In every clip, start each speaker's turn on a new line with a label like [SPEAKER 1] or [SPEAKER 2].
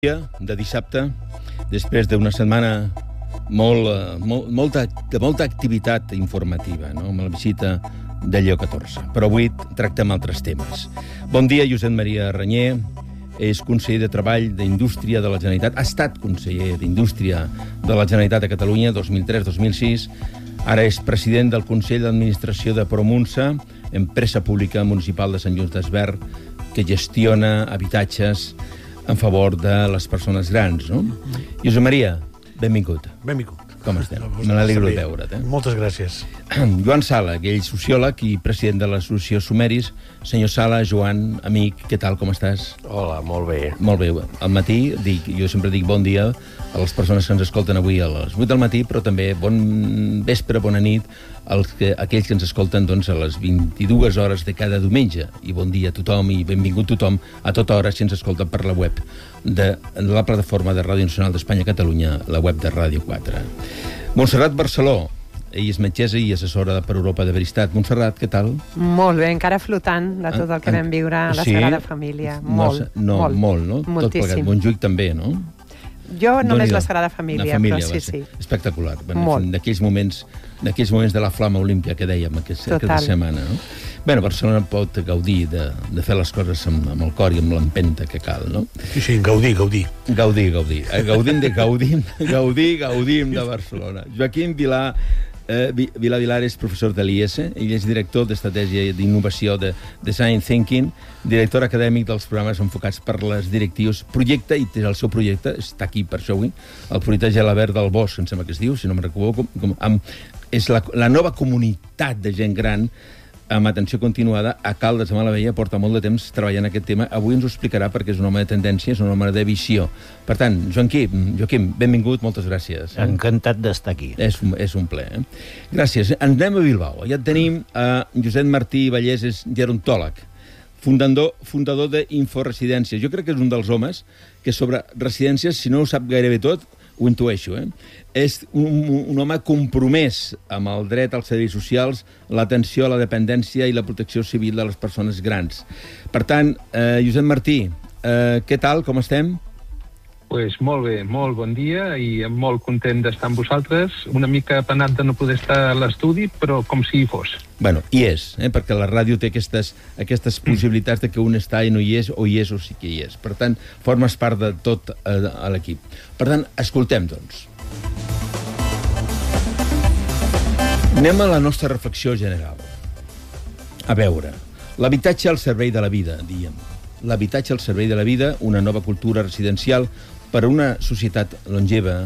[SPEAKER 1] De dissabte, després d'una setmana de molta activitat informativa, no? Amb la visita de Lleó XIV. Però avui tractem altres temes. Bon dia, Josep Maria Reñé. És conseller de Treball d'Indústria de la Generalitat. Ha estat conseller d'Indústria de la Generalitat de Catalunya 2003-2006. Ara és president del Consell d'Administració de Promunsa, empresa pública municipal de Sant Just Desvern, que gestiona habitatges en favor de les persones grans, no? Josep Maria, benvingut.
[SPEAKER 2] Benvingut.
[SPEAKER 1] Com estem? Me n'alegro de veure't.
[SPEAKER 2] Moltes gràcies.
[SPEAKER 1] Joan Sala, que ell és sociòleg i president de l'associació Sumeris. Senyor Sala, Joan, amic, què tal, com estàs?
[SPEAKER 3] Hola, molt bé.
[SPEAKER 1] Molt bé. Al matí, jo sempre dic bon dia a les persones que ens escolten avui a les 8 del matí, però també bon vespre, bona nit a aquells que ens escolten doncs, a les 22 hores de cada diumenge. I bon dia a tothom i benvingut tothom a tota hora si ens escolten per la web de la plataforma de Ràdio Nacional d'Espanya Catalunya, la web de Ràdio 4. Montserrat Barceló, ell és metgessa i assessora per Europa de Veristat. Montserrat, què tal?
[SPEAKER 4] Molt bé, encara flotant de tot el que vam viure a la Sagrada Família. Molt, molt,
[SPEAKER 1] no?
[SPEAKER 4] Moltíssim.
[SPEAKER 1] Tot plegat. Montjuïc també, no?
[SPEAKER 4] Jo només la Sagrada Família, però sí.
[SPEAKER 1] Espectacular. D'aquells moments de la flama olímpia que dèiem aquesta setmana, no? Bé, Barcelona pot gaudir de fer les coses amb el cor i amb l'empenta que cal, no?
[SPEAKER 2] Sí, gaudir.
[SPEAKER 1] Gaudim de Barcelona. Joaquim Vilar és professor de l'IES, ell és director d'Estratègia d'Innovació de Design Thinking, director acadèmic dels programes enfocats per les directius Projecte, i el seu projecte, està aquí per això avui, el projecte Gelabert del Bosc, em sembla que es diu, si no me'n recordo, és la nova comunitat de gent gran amb atenció continuada a Caldes de Malavella, porta molt de temps treballant aquest tema. Avui ens ho explicarà perquè és un home de tendència, és un home de visió. Per tant, Joaquim, benvingut, moltes gràcies.
[SPEAKER 3] Encantat d'estar aquí.
[SPEAKER 1] És un plaer. Gràcies. Anem a Bilbao. Ja tenim Josep Martí Vallès, és gerontòleg, fundador d'Inforesidències. Jo crec que és un dels homes que sobre residències, si no ho sap gairebé tot, ho intueixo, és un home compromès amb el dret als serveis socials, l'atenció a la dependència i la protecció civil de les persones grans. Per tant, Josep Martí, què tal, com estem?
[SPEAKER 5] Pues molt bé, molt bon dia i molt content d'estar amb vosaltres. Una mica penat de no poder estar a l'estudi, però com si hi fos.
[SPEAKER 1] Bueno, hi és, perquè la ràdio té aquestes possibilitats de que un està i no hi és, o hi és o sí que hi és. Per tant, formes part de tot a l'equip. Per tant, escoltem, doncs. Anem a la nostra reflexió general. A veure, l'habitatge al servei de la vida, diem. L'habitatge al servei de la vida, una nova cultura residencial per a una societat longeva.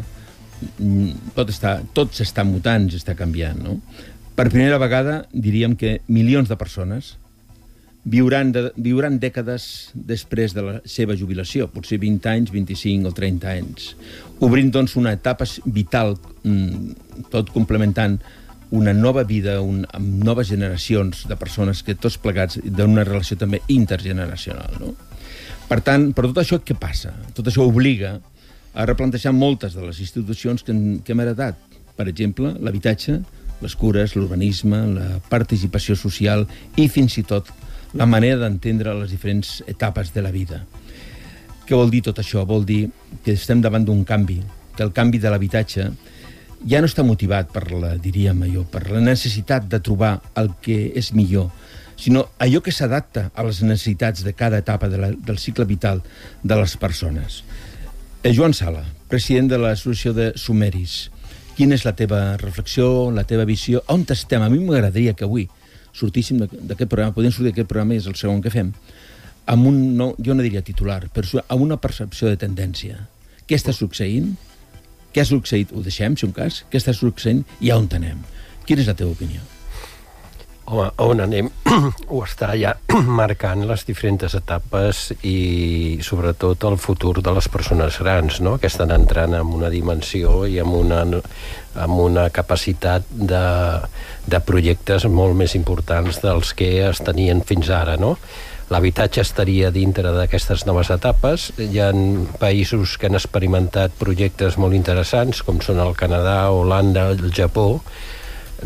[SPEAKER 1] Tot s'està mutant, s'està canviant, no? Per primera vegada, diríem que milions de persones viuran dècades després de la seva jubilació, potser 20 anys, 25 o 30 anys, obrint, doncs, una etapa vital, tot complementant una nova vida amb noves generacions de persones que tots plegats d'una relació també intergeneracional, no? Per tant, per tot això, què passa? Tot això obliga a replantejar moltes de les institucions que hem heretat. Per exemple, l'habitatge, les cures, l'urbanisme, la participació social i fins i tot la manera d'entendre les diferents etapes de la vida. Què vol dir tot això? Vol dir que estem davant d'un canvi, que el canvi de l'habitatge ja no està motivat per la necessitat de trobar el que és millor, sinó allò que s'adapta a les necessitats de cada etapa del cicle vital de les persones. Joan Sala, president de l'associació de Sumeris, quina és la teva reflexió, la teva visió? On estem? A mi m'agradaria que avui sortíssim d'aquest programa, podem sortir d'aquest programa, és el segon que fem, amb jo no diria titular, però amb una percepció de tendència. Què està succeint? Què ha succeït? Ho deixem, si un cas? Què està succeint i on anem? Quina és la teva opinió?
[SPEAKER 3] Home, on anem ho està ja marcant les diferents etapes i sobretot el futur de les persones grans, no? Que estan entrant en una dimensió i amb una capacitat de projectes molt més importants dels que es tenien fins ara, no? L'habitatge estaria dintre d'aquestes noves etapes. Hi ha països que han experimentat projectes molt interessants, com són el Canadà, Holanda, el Japó,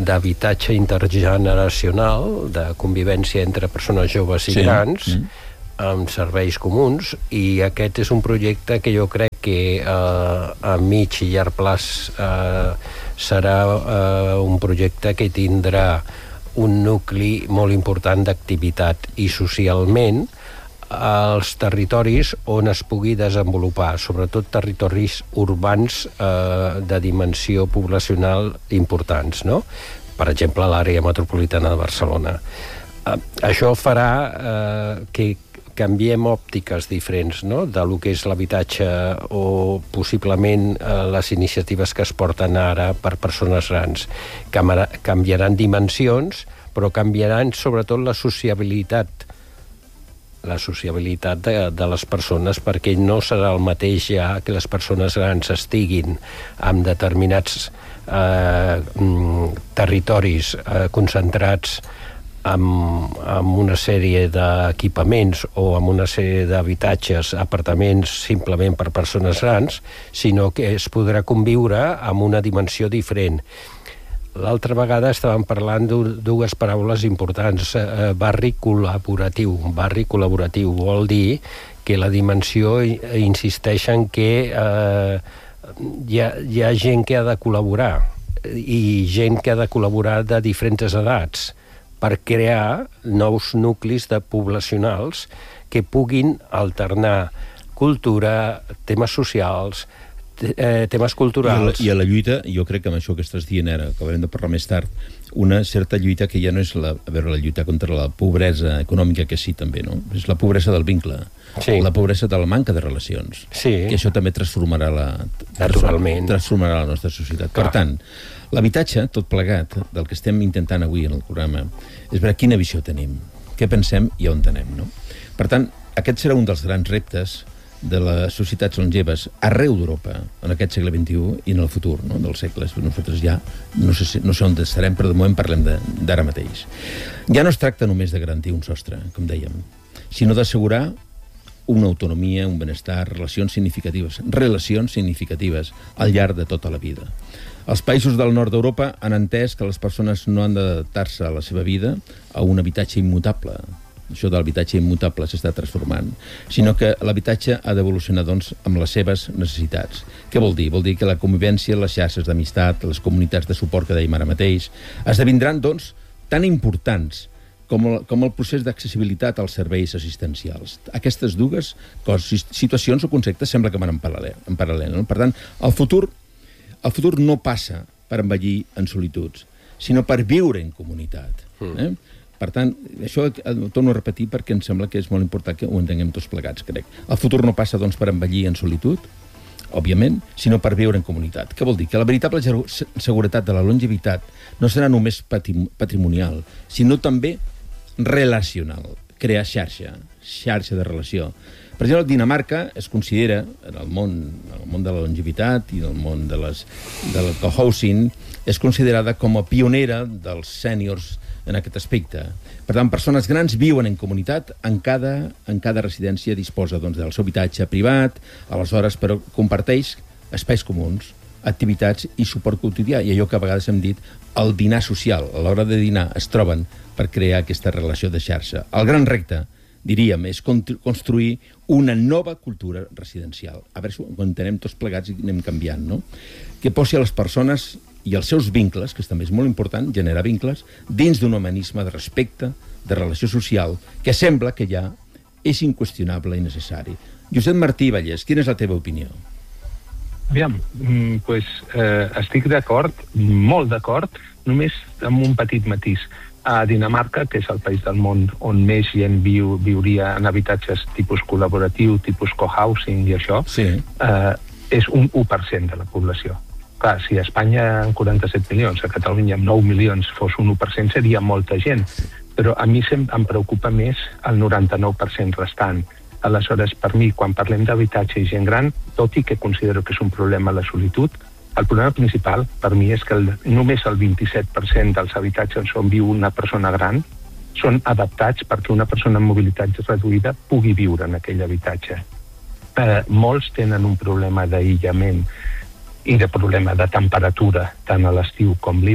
[SPEAKER 3] d'habitatge intergeneracional, de convivència entre persones joves i grans, amb serveis comuns, i aquest és un projecte que jo crec que a mig i llarg plaç serà un projecte que tindrà un nucli molt important d'activitat i socialment als territoris on es pugui desenvolupar, sobretot territoris urbans de dimensió poblacional importants, no? Per exemple, l'àrea metropolitana de Barcelona. Això farà que canviem òptiques diferents, no?, de lo que és l'habitatge o possiblement les iniciatives que es porten ara per persones grans. Canviaran dimensions, però canviaran sobretot la sociabilitat de les persones, perquè no serà el mateix ja que les persones grans estiguin en determinats territoris concentrats amb una sèrie d'equipaments o amb una sèrie d'habitatges, apartaments simplement per persones grans, sinó que es podrà conviure amb una dimensió diferent. L'altra vegada estàvem parlant de dues paraules importants, barri col·laboratiu. Barri col·laboratiu vol dir que la dimensió insisteix en que hi ha gent que ha de col·laborar, i gent que ha de col·laborar de diferents edats, per crear nous nuclis poblacionals que puguin alternar cultura, temes socials, temes culturals.
[SPEAKER 1] I a la lluita, jo crec que amb això que estàs dient ara, que haurem de parlar més tard, una certa lluita que ja no és la lluita contra la pobresa econòmica, que sí també, no? És la pobresa del vincle, la pobresa de la manca de relacions, que això també transformarà la nostra societat. Per tant, l'habitatge, tot plegat, del que estem intentant avui en el programa, és veure quina visió tenim, què pensem i on anem, no? Per tant, aquest serà un dels grans reptes de les societats longeves arreu d'Europa en aquest segle XXI i en el futur, no?, dels segles. Nosaltres ja no sé on estarem, però de moment parlem d'ara mateix. Ja no es tracta només de garantir un sostre, com dèiem, sinó d'assegurar una autonomia, un benestar, relacions significatives al llarg de tota la vida. Els països del nord d'Europa han entès que les persones no han d'adaptar-se a la seva vida a un habitatge immutable. Això de l'habitatge immutable s'està transformant, sinó que l'habitatge ha d'evolucionar, doncs, amb les seves necessitats. Què vol dir? Vol dir que la convivència, les xarxes d'amistat, les comunitats de suport que dèiem ara mateix, esdevindran, doncs, tan importants com el procés d'accessibilitat als serveis assistencials. Aquestes dues situacions o conceptes sembla que van en paral·lel. No? Per tant, el futur no passa per envellir en solituds, sinó per viure en comunitat. Per tant, això ho torno a repetir perquè em sembla que és molt important que ho entenguem tots plegats, crec. El futur no passa, doncs, per envellir en solitud, òbviament, sinó per viure en comunitat. Què vol dir? Que la veritable seguretat de la longevitat no serà només patrimonial, sinó també relacional. Crear xarxa de relació. Per exemple, Dinamarca es considera, en el món de la longevitat i en el món del cohousing, és considerada com a pionera dels sèniors en aquest aspecte. Per tant, persones grans viuen en comunitat, en cada residència disposa, doncs, del seu habitatge privat, aleshores, però comparteix espais comuns, activitats i suport quotidià, i allò que a vegades hem dit, el dinar social. A l'hora de dinar es troben per crear aquesta relació de xarxa. El gran repte, diríem, és construir una nova cultura residencial. A veure si ho entenem tots plegats i anem canviant, no? Que posi a les persones i els seus vincles, que també és molt important, generar vincles, dins d'un humanisme de respecte, de relació social, que sembla que ja és inqüestionable i necessari. Josep Martí Vallès, quina és la teva opinió?
[SPEAKER 5] Aviam, estic d'acord, molt d'acord, només amb un petit matís. A Dinamarca, que és el país del món on més gent viuria en habitatges tipus col·laboratiu, tipus cohousing i això, és un 1% de la població. Clar, si a Espanya amb 47 milions, a Catalunya amb 9 milions fos un 1%, seria molta gent. Però a mi em preocupa més el 99% restant. Aleshores, per mi, quan parlem d'habitatge i gent gran, tot i que considero que és un problema la solitud, el problema principal per mi és que només el 27% dels habitatges on viu una persona gran són adaptats perquè una persona amb mobilitat reduïda pugui viure en aquell habitatge. Molts tenen un problema d'aïllament i de problema de temperatura tant a l'estiu com l'hivern,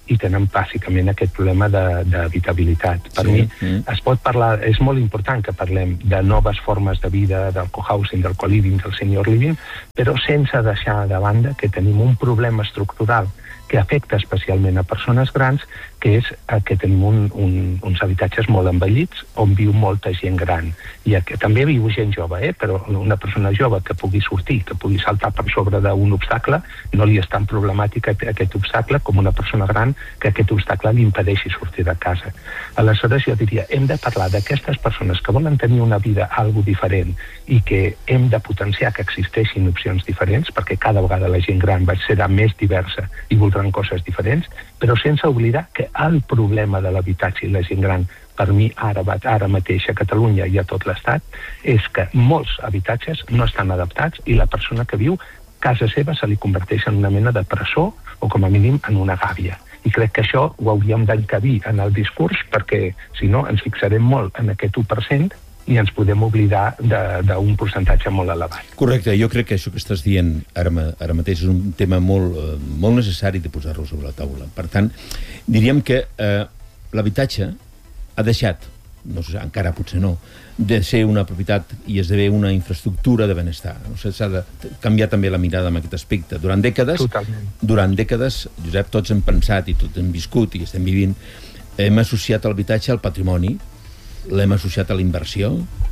[SPEAKER 5] i tenen bàsicament aquest problema d'habitabilitat. Per mi es pot parlar, és molt important que parlem de noves formes de vida, del cohousing, del co-living, del senior living, però sense deixar de banda que tenim un problema estructural que afecta especialment a persones grans, que és que tenim uns habitatges molt envellits on viu molta gent gran. I que també viu gent jove, però una persona jove que pugui sortir, que pugui saltar per sobre d'un obstacle, no li és tan problemàtic aquest obstacle com una persona gran que aquest obstacle li impedeixi sortir de casa. Aleshores jo diria, hem de parlar d'aquestes persones que volen tenir una vida algo diferent i que hem de potenciar que existeixin opcions diferents, perquè cada vegada la gent gran serà més diversa i voldran coses diferents, però sense oblidar que el problema de l'habitatge i la gent gran, per mi ara mateix a Catalunya i a tot l'Estat, és que molts habitatges no estan adaptats i la persona que viu casa seva se li converteix en una mena de presó o com a mínim en una gàbia. I crec que això ho hauríem d'encabir en el discurs perquè, si no, ens fixarem molt en aquest 1% i ens podem oblidar d'un percentatge molt elevat.
[SPEAKER 1] Correcte, jo crec que això que estàs dient ara mateix és un tema molt necessari de posar-lo sobre la taula. Per tant, diríem que l'habitatge ha deixat, no sé, encara potser no, de ser una propietat i esdevé una infraestructura de benestar. O sigui, s'ha de canviar també la mirada en aquest aspecte. Durant dècades, Josep, tots hem pensat i tots hem viscut i estem vivint, hem associat l'habitatge al patrimoni, l'hem associat a la inversió,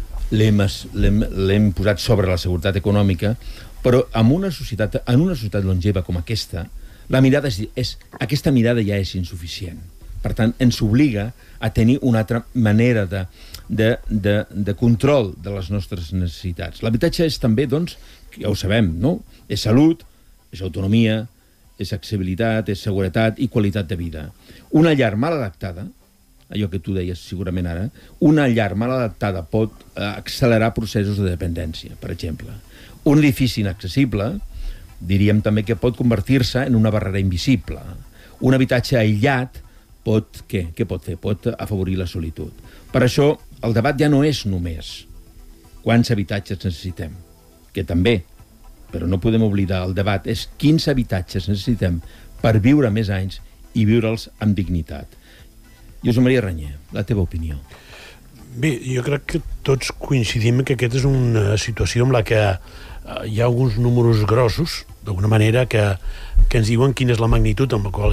[SPEAKER 1] l'hem posat sobre la seguretat econòmica, però en una societat longeva com aquesta, la mirada aquesta mirada ja és insuficient. Per tant, ens obliga a tenir una altra manera de control de les nostres necessitats. L'habitatge és també, doncs, ja ho sabem, no? És salut, és autonomia, és accessibilitat, és seguretat i qualitat de vida. Una llar mal adaptada, allò que tu deies segurament ara, una llar mal adaptada pot accelerar processos de dependència, per exemple. Un edifici inaccessible, diríem també que pot convertir-se en una barrera invisible. Un habitatge aïllat què pot fer? Pot afavorir la solitud. Per això, el debat ja no és només quants habitatges necessitem, que també, però no podem oblidar, el debat és quins habitatges necessitem per viure més anys i viure'ls amb dignitat. Josep Maria Reñé, la teva opinió.
[SPEAKER 2] Bé, jo crec que tots coincidim que aquesta és una situació en la que hi ha alguns números grossos, d'alguna manera, que ens diuen quina és la magnitud amb la qual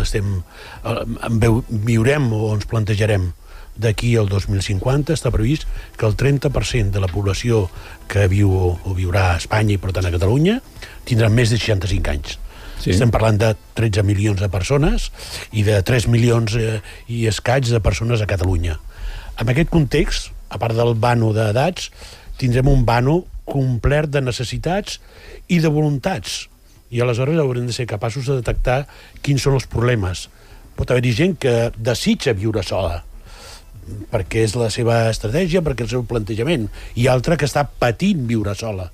[SPEAKER 2] viurem o ens plantejarem. D'aquí al 2050 està previst que el 30% de la població que viu o viurà a Espanya i, per tant, a Catalunya, tindrà més de 65 anys. Sí. Estem parlant de 13 milions de persones i de 3 milions i escaig de persones a Catalunya. En aquest context, a part del vano d'edats, tindrem un vano complet de necessitats i de voluntats. I aleshores haurem de ser capaços de detectar quins són els problemes. Pot haver-hi gent que desitja viure sola, perquè és la seva estratègia, perquè és el seu plantejament, i altra que està patint viure sola.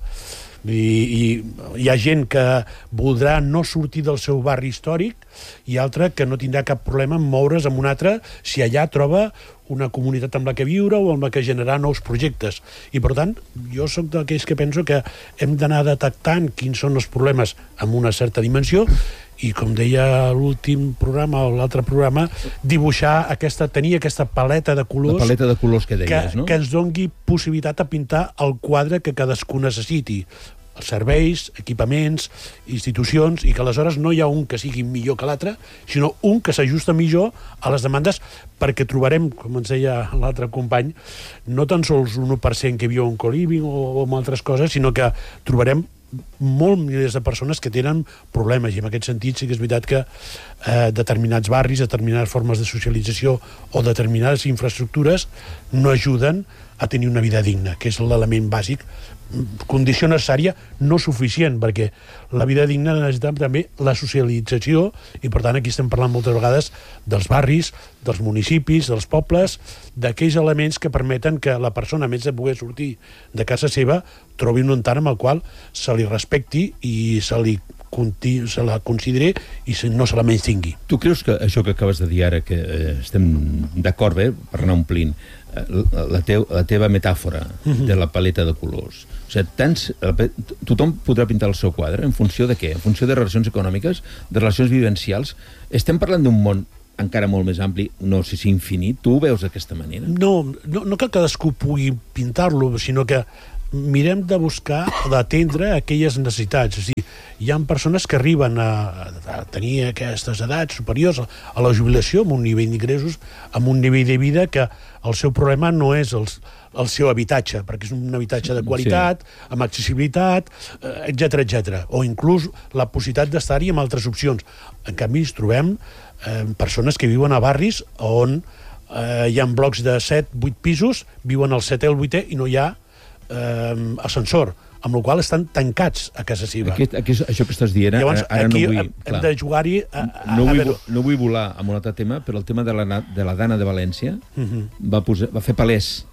[SPEAKER 2] I hi ha gent que voldrà no sortir del seu barri històric i altra que no tindrà cap problema en moure's amb un altre si allà troba una comunitat amb la que viure o amb la que generar nous projectes. I, per tant, jo sóc d'aquells que penso que hem d'anar detectant quins són els problemes amb una certa dimensió i, com deia l'últim programa o l'altre programa, tenir aquesta paleta de colors,
[SPEAKER 1] la paleta de colors que deies, no?
[SPEAKER 2] Que ens doni possibilitat de pintar el quadre que cadascú necessiti. Els serveis, equipaments, institucions, i que aleshores no hi ha un que sigui millor que l'altre, sinó un que s'ajusta millor a les demandes, perquè trobarem, com ens deia l'altre company, no tan sols un 1% que viu en co-living o en altres coses, sinó que trobarem molt milers de persones que tenen problemes, i en aquest sentit sí que és veritat que determinats barris, determinades formes de socialització o determinades infraestructures no ajuden a tenir una vida digna, que és l'element bàsic, condició necessària no suficient, perquè la vida digna necessita també la socialització, i per tant aquí estem parlant moltes vegades dels barris, dels municipis, dels pobles, d'aquells elements que permeten que la persona, a més de poder sortir de casa seva, trobi un entorn amb el qual se li respecti i se la consideri i no se la menystingui.
[SPEAKER 1] Tu creus que això que acabes de dir ara, que estem d'acord, per anar omplint, la teva metàfora de la paleta de colors, o sigui, tothom podrà pintar el seu quadre en funció de què? En funció de relacions econòmiques, de relacions vivencials. Estem parlant d'un món encara molt més ampli, no sé si infinit. Tu ho veus d'aquesta manera?
[SPEAKER 2] No que cadascú pugui pintar-lo, sinó que mirem de buscar, d'atendre aquelles necessitats. És a dir, hi ha persones que arriben a tenir aquestes edats superiors a la jubilació amb un nivell d'ingressos, amb un nivell de vida que el seu problema no és el seu habitatge, perquè és un habitatge de qualitat, amb accessibilitat, etc. O inclús la possibilitat d'estar-hi amb altres opcions. En canvi, ens trobem persones que viuen a barris on hi ha blocs de 7-8 pisos, viuen al 7è o el 8è i no hi ha ascensor, amb la qual estan tancats a casa seva.
[SPEAKER 1] Això que estàs dient,
[SPEAKER 2] llavors,
[SPEAKER 1] ara
[SPEAKER 2] aquí
[SPEAKER 1] no vull...
[SPEAKER 2] hem de jugar-hi
[SPEAKER 1] No vull volar amb un altre tema, però el tema de la Dana de València va fer palès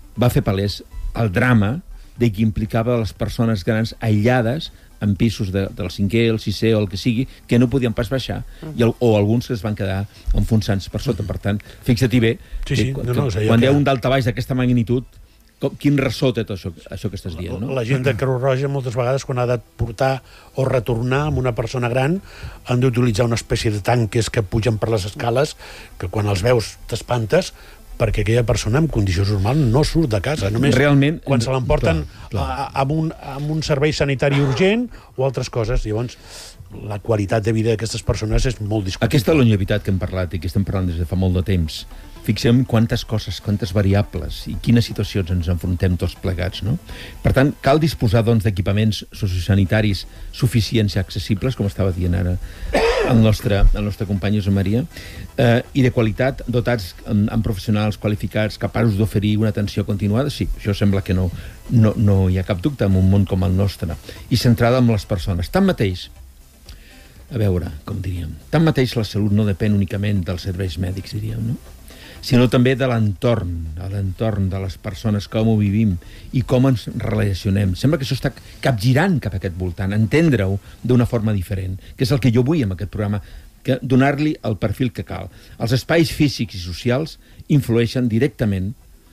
[SPEAKER 1] el drama de que implicava les persones grans aïllades en pisos del 5è, el 6è o el que sigui, que no podien pas baixar, o alguns que es van quedar enfonsants per sota. Per tant, fixa-t'hi bé, quan hi ha un daltabaix d'aquesta magnitud, quin ressò té tot això que estàs dient, no?
[SPEAKER 2] La gent de Creu Roja moltes vegades quan ha de portar o retornar amb una persona gran han d'utilitzar una espècie de tanques que pugen per les escales, que quan els veus t'espantes, perquè aquella persona en condicions normals no surt de casa, només realment, quan se l'emporten amb un servei sanitari urgent o altres coses. Llavors, la qualitat de vida d'aquestes persones és molt discutible.
[SPEAKER 1] Aquesta longevitat que hem parlat i que estem parlant des de fa molt de temps, fixem quantes coses, quantes variables i quines situacions ens enfrontem tots plegats, no? Per tant, cal disposar, doncs, d'equipaments sociosanitaris suficients i accessibles, com estava dient ara el nostre company Josep Maria, i de qualitat, dotats amb professionals qualificats, capaços d'oferir una atenció continuada. Sí, això sembla que no hi ha cap dubte en un món com el nostre, i centrada en les persones. Tanmateix, a veure, com diríem, tanmateix la salut no depèn únicament dels serveis mèdics, diríem, no? Sinó també de l'entorn de les persones, com ho vivim i com ens relacionem. Sembla que això està capgirant cap a aquest voltant, entendre-ho d'una forma diferent, que és el que jo vull amb aquest programa, donar-li el perfil que cal. Els espais físics i socials influeixen directament,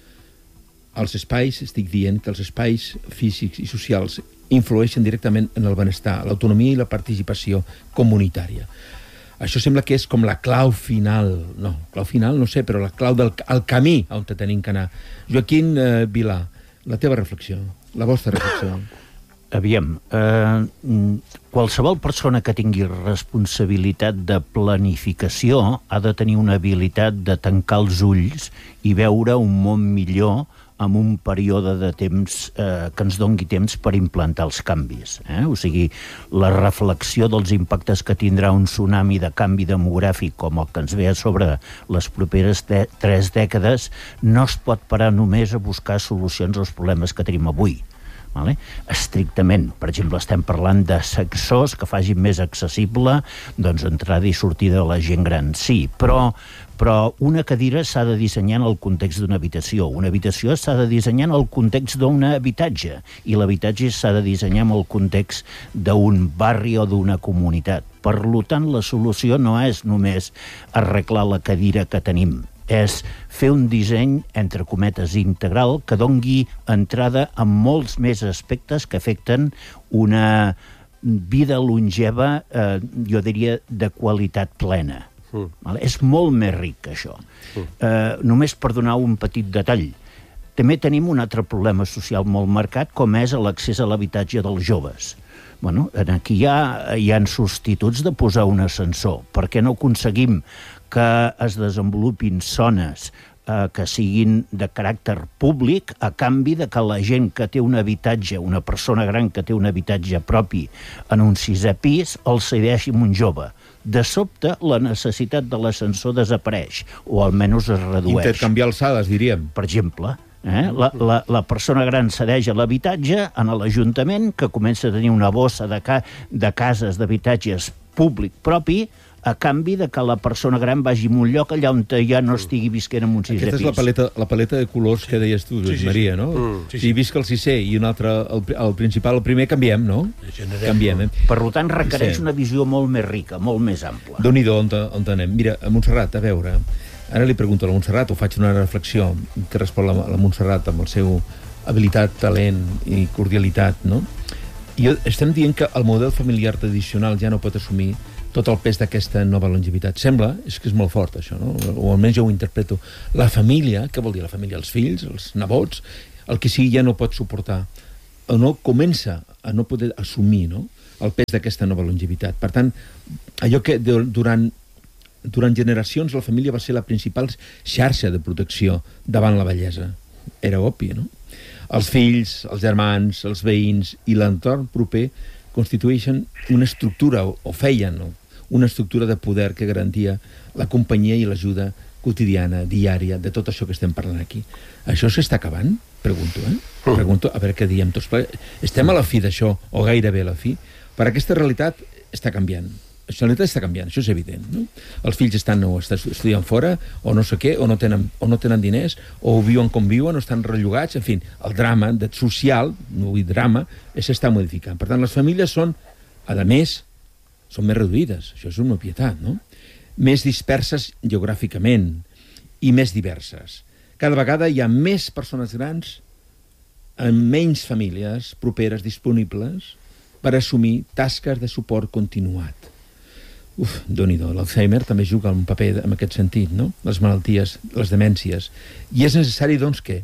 [SPEAKER 1] estic dient que els espais físics i socials influeixen directament en el benestar, l'autonomia i la participació comunitària. Això sembla que és com la clau final. No sé, però la clau del camí on tenim que anar. Joaquín Vilà, la teva reflexió, la vostra reflexió.
[SPEAKER 6] Aviam, qualsevol persona que tingui responsabilitat de planificació ha de tenir una habilitat de tancar els ulls i veure un món millor amb un període de temps que ens doni temps per implantar els canvis. O sigui, la reflexió dels impactes que tindrà un tsunami de canvi demogràfic com el que ens ve a sobre les properes 3 dècades no es pot parar només a buscar solucions als problemes que tenim avui. Estrictament, per exemple, estem parlant de sectors que facin més accessible entrada i sortida de la gent gran, sí, però una cadira s'ha de dissenyar en el context d'una habitació, una habitació s'ha de dissenyar en el context d'un habitatge i l'habitatge s'ha de dissenyar en el context d'un barri o d'una comunitat. Per tant, la solució no és només arreglar la cadira que tenim, és fer un disseny, entre cometes, integral, que dongui entrada a molts més aspectes que afecten una vida longeva, jo diria, de qualitat plena. És molt més ric, això. Només per donar un petit detall. També tenim un altre problema social molt marcat, com és l'accés a l'habitatge dels joves. Aquí hi ha substituts de posar un ascensor. Per què no aconseguim que es desenvolupin zones que siguin de caràcter públic a canvi de que la gent que té un habitatge, una persona gran que té un habitatge propi en un 6è pis, el cedeixi a un jove? De sobte, la necessitat de l'ascensor desapareix, o almenys es redueix.
[SPEAKER 1] Intercanviar alçades, diríem.
[SPEAKER 6] Per exemple, la persona gran cedeix a l'habitatge en l'Ajuntament, que comença a tenir una bossa de cases d'habitatges públic propi, a canvi de que la persona gran vagi a un lloc allà on ja no estigui visquent en un 6è pis.
[SPEAKER 1] Aquesta és la paleta de colors que deies tu, Maria, no? Si visc el 6è i un altre, el principal, el primer, canviem, no? Canviem.
[SPEAKER 6] Per tant, requereix una visió molt més rica, molt més ampla.
[SPEAKER 1] Déu-n'hi-do on anem. Mira, a Montserrat, a veure, ara li pregunto a la Montserrat, o faig una reflexió que respon la Montserrat amb el seu habilitat, talent i cordialitat, no? I estem dient que el model familiar tradicional ja no pot assumir tot el pes d'aquesta nova longevitat. Sembla, és que és molt fort això, no? O almenys jo ho interpreto. La família, què vol dir la família? Els fills, els nebots, el que sigui ja no pot suportar, o no comença a no poder assumir, no?, el pes d'aquesta nova longevitat. Per tant, allò que durant generacions la família va ser la principal xarxa de protecció davant la vellesa. Era obvi, no? Els fills, els germans, els veïns i l'entorn proper constitueixen una estructura, o feien, no?, una estructura de poder que garantia la companyia i l'ajuda quotidiana, diària, de tot això que estem parlant aquí. Això s'està acabant? Pregunto, Pregunto, a veure què diem tots. Estem a la fi d'això, o gairebé a la fi, però aquesta realitat està canviant. La realitat està canviant, això és evident, no? Els fills estan estudiant fora, o no sé què, o no tenen diners, o viuen com viuen, o estan rellogats, en fi, el drama social, no vull drama, s'està modificant. Per tant, les famílies són, a més, són més reduïdes, això és una obvietat, no? Més disperses geogràficament i més diverses. Cada vegada hi ha més persones grans amb menys famílies properes disponibles per assumir tasques de suport continuat. Déu-n'hi-do, l'Alzheimer també juga un paper en aquest sentit, no? Les malalties, les demències. I és necessari, doncs, què?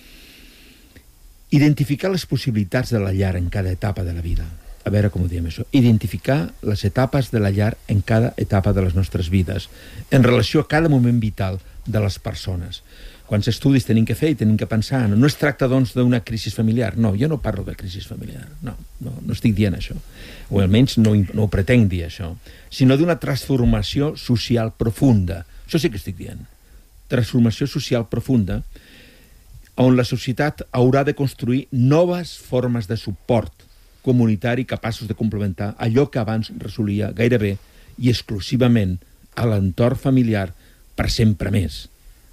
[SPEAKER 1] Identificar les possibilitats de la llar en cada etapa de la vida. A veure com ho diem, això. Identificar les etapes de la llar en cada etapa de les nostres vides, en relació a cada moment vital de les persones. Quants estudis tenim que fer i tenim que pensar. No es tracta, doncs, d'una crisi familiar. No, jo no parlo de crisi familiar. No estic dient això. O almenys no ho pretenc dir, això. Sinó d'una transformació social profunda. Això sí que estic dient. Transformació social profunda on la societat haurà de construir noves formes de suport comunitari capaços de complementar allò que abans resolia gairebé i exclusivament a l'entorn familiar per sempre més.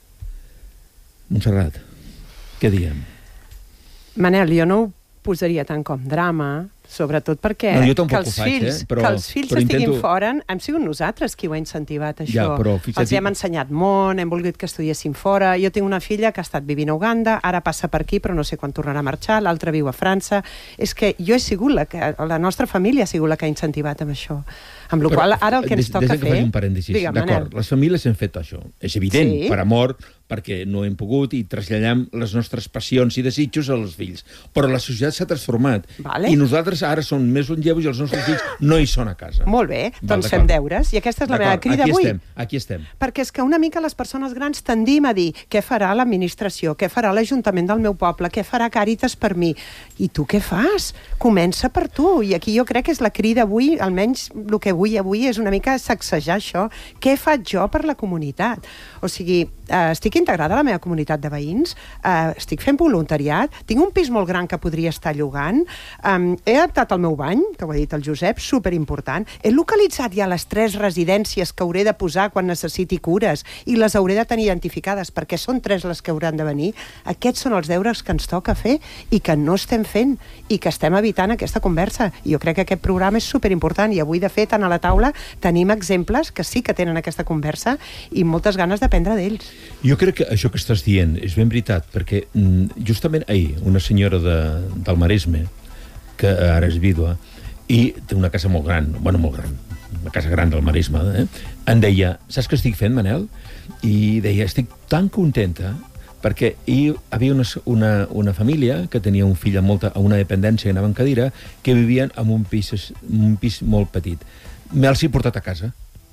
[SPEAKER 1] Montserrat, què diem?
[SPEAKER 4] Manel, jo no ho posaria tant com drama, sobretot perquè
[SPEAKER 1] no,
[SPEAKER 4] que els fills estiguin fora, hem sigut nosaltres qui ho ha incentivat, això.
[SPEAKER 1] Ja, però,
[SPEAKER 4] els hem ensenyat món, hem volgut que estudiessin fora. Jo tinc una filla que ha estat vivint a Uganda, ara passa per aquí, però no sé quan tornarà a marxar, l'altra viu a França. És que jo he sigut la nostra família ha sigut la que ha incentivat amb això. Amb la qual ara el que ens toca fer...
[SPEAKER 1] un parèntesis. D'acord, les famílies hem fet això. És evident, sí. Per amor, perquè no hem pogut i traslladem les nostres passions i desitjos als fills. Però la societat s'ha transformat. Vale. I nosaltres ara som més longevos i els nostres fills no hi són a casa.
[SPEAKER 4] Molt bé, doncs fem deures. I aquesta és la meva crida avui.
[SPEAKER 1] Aquí estem.
[SPEAKER 4] Perquè és que una mica les persones grans tendim a dir què farà l'administració, què farà l'Ajuntament del meu poble, què farà Càritas per mi. I tu què fas? Comença per tu. I aquí jo crec que és la crida avui, almenys el que vull avui és una mica sacsejar això. Què faig jo per la comunitat? O sigui, estic integrada a la meva comunitat de veïns, estic fent voluntariat, tinc un pis molt gran que podria estar llogant, he adaptat el meu bany, que ho ha dit el Josep, superimportant, he localitzat ja les 3 residències que hauré de posar quan necessiti cures i les hauré de tenir identificades perquè són 3 les que hauran de venir. Aquests són els deures que ens toca fer i que no estem fent i que estem evitant aquesta conversa. I jo crec que aquest programa és superimportant i avui, de fet, a la taula tenim exemples que sí que tenen aquesta conversa i moltes ganes d'aprendre d'ells.
[SPEAKER 1] Jo crec que això que estàs dient és ben veritat, perquè justament ahir una senyora del Maresme, que ara és vídua, i té una casa molt gran, una casa gran del Maresme, em deia, saps què estic fent, Manel? I deia, estic tan contenta perquè hi havia una família que tenia un fill a una dependència i anava en cadira, que vivien en un pis molt petit. Me'ls he portat a casa.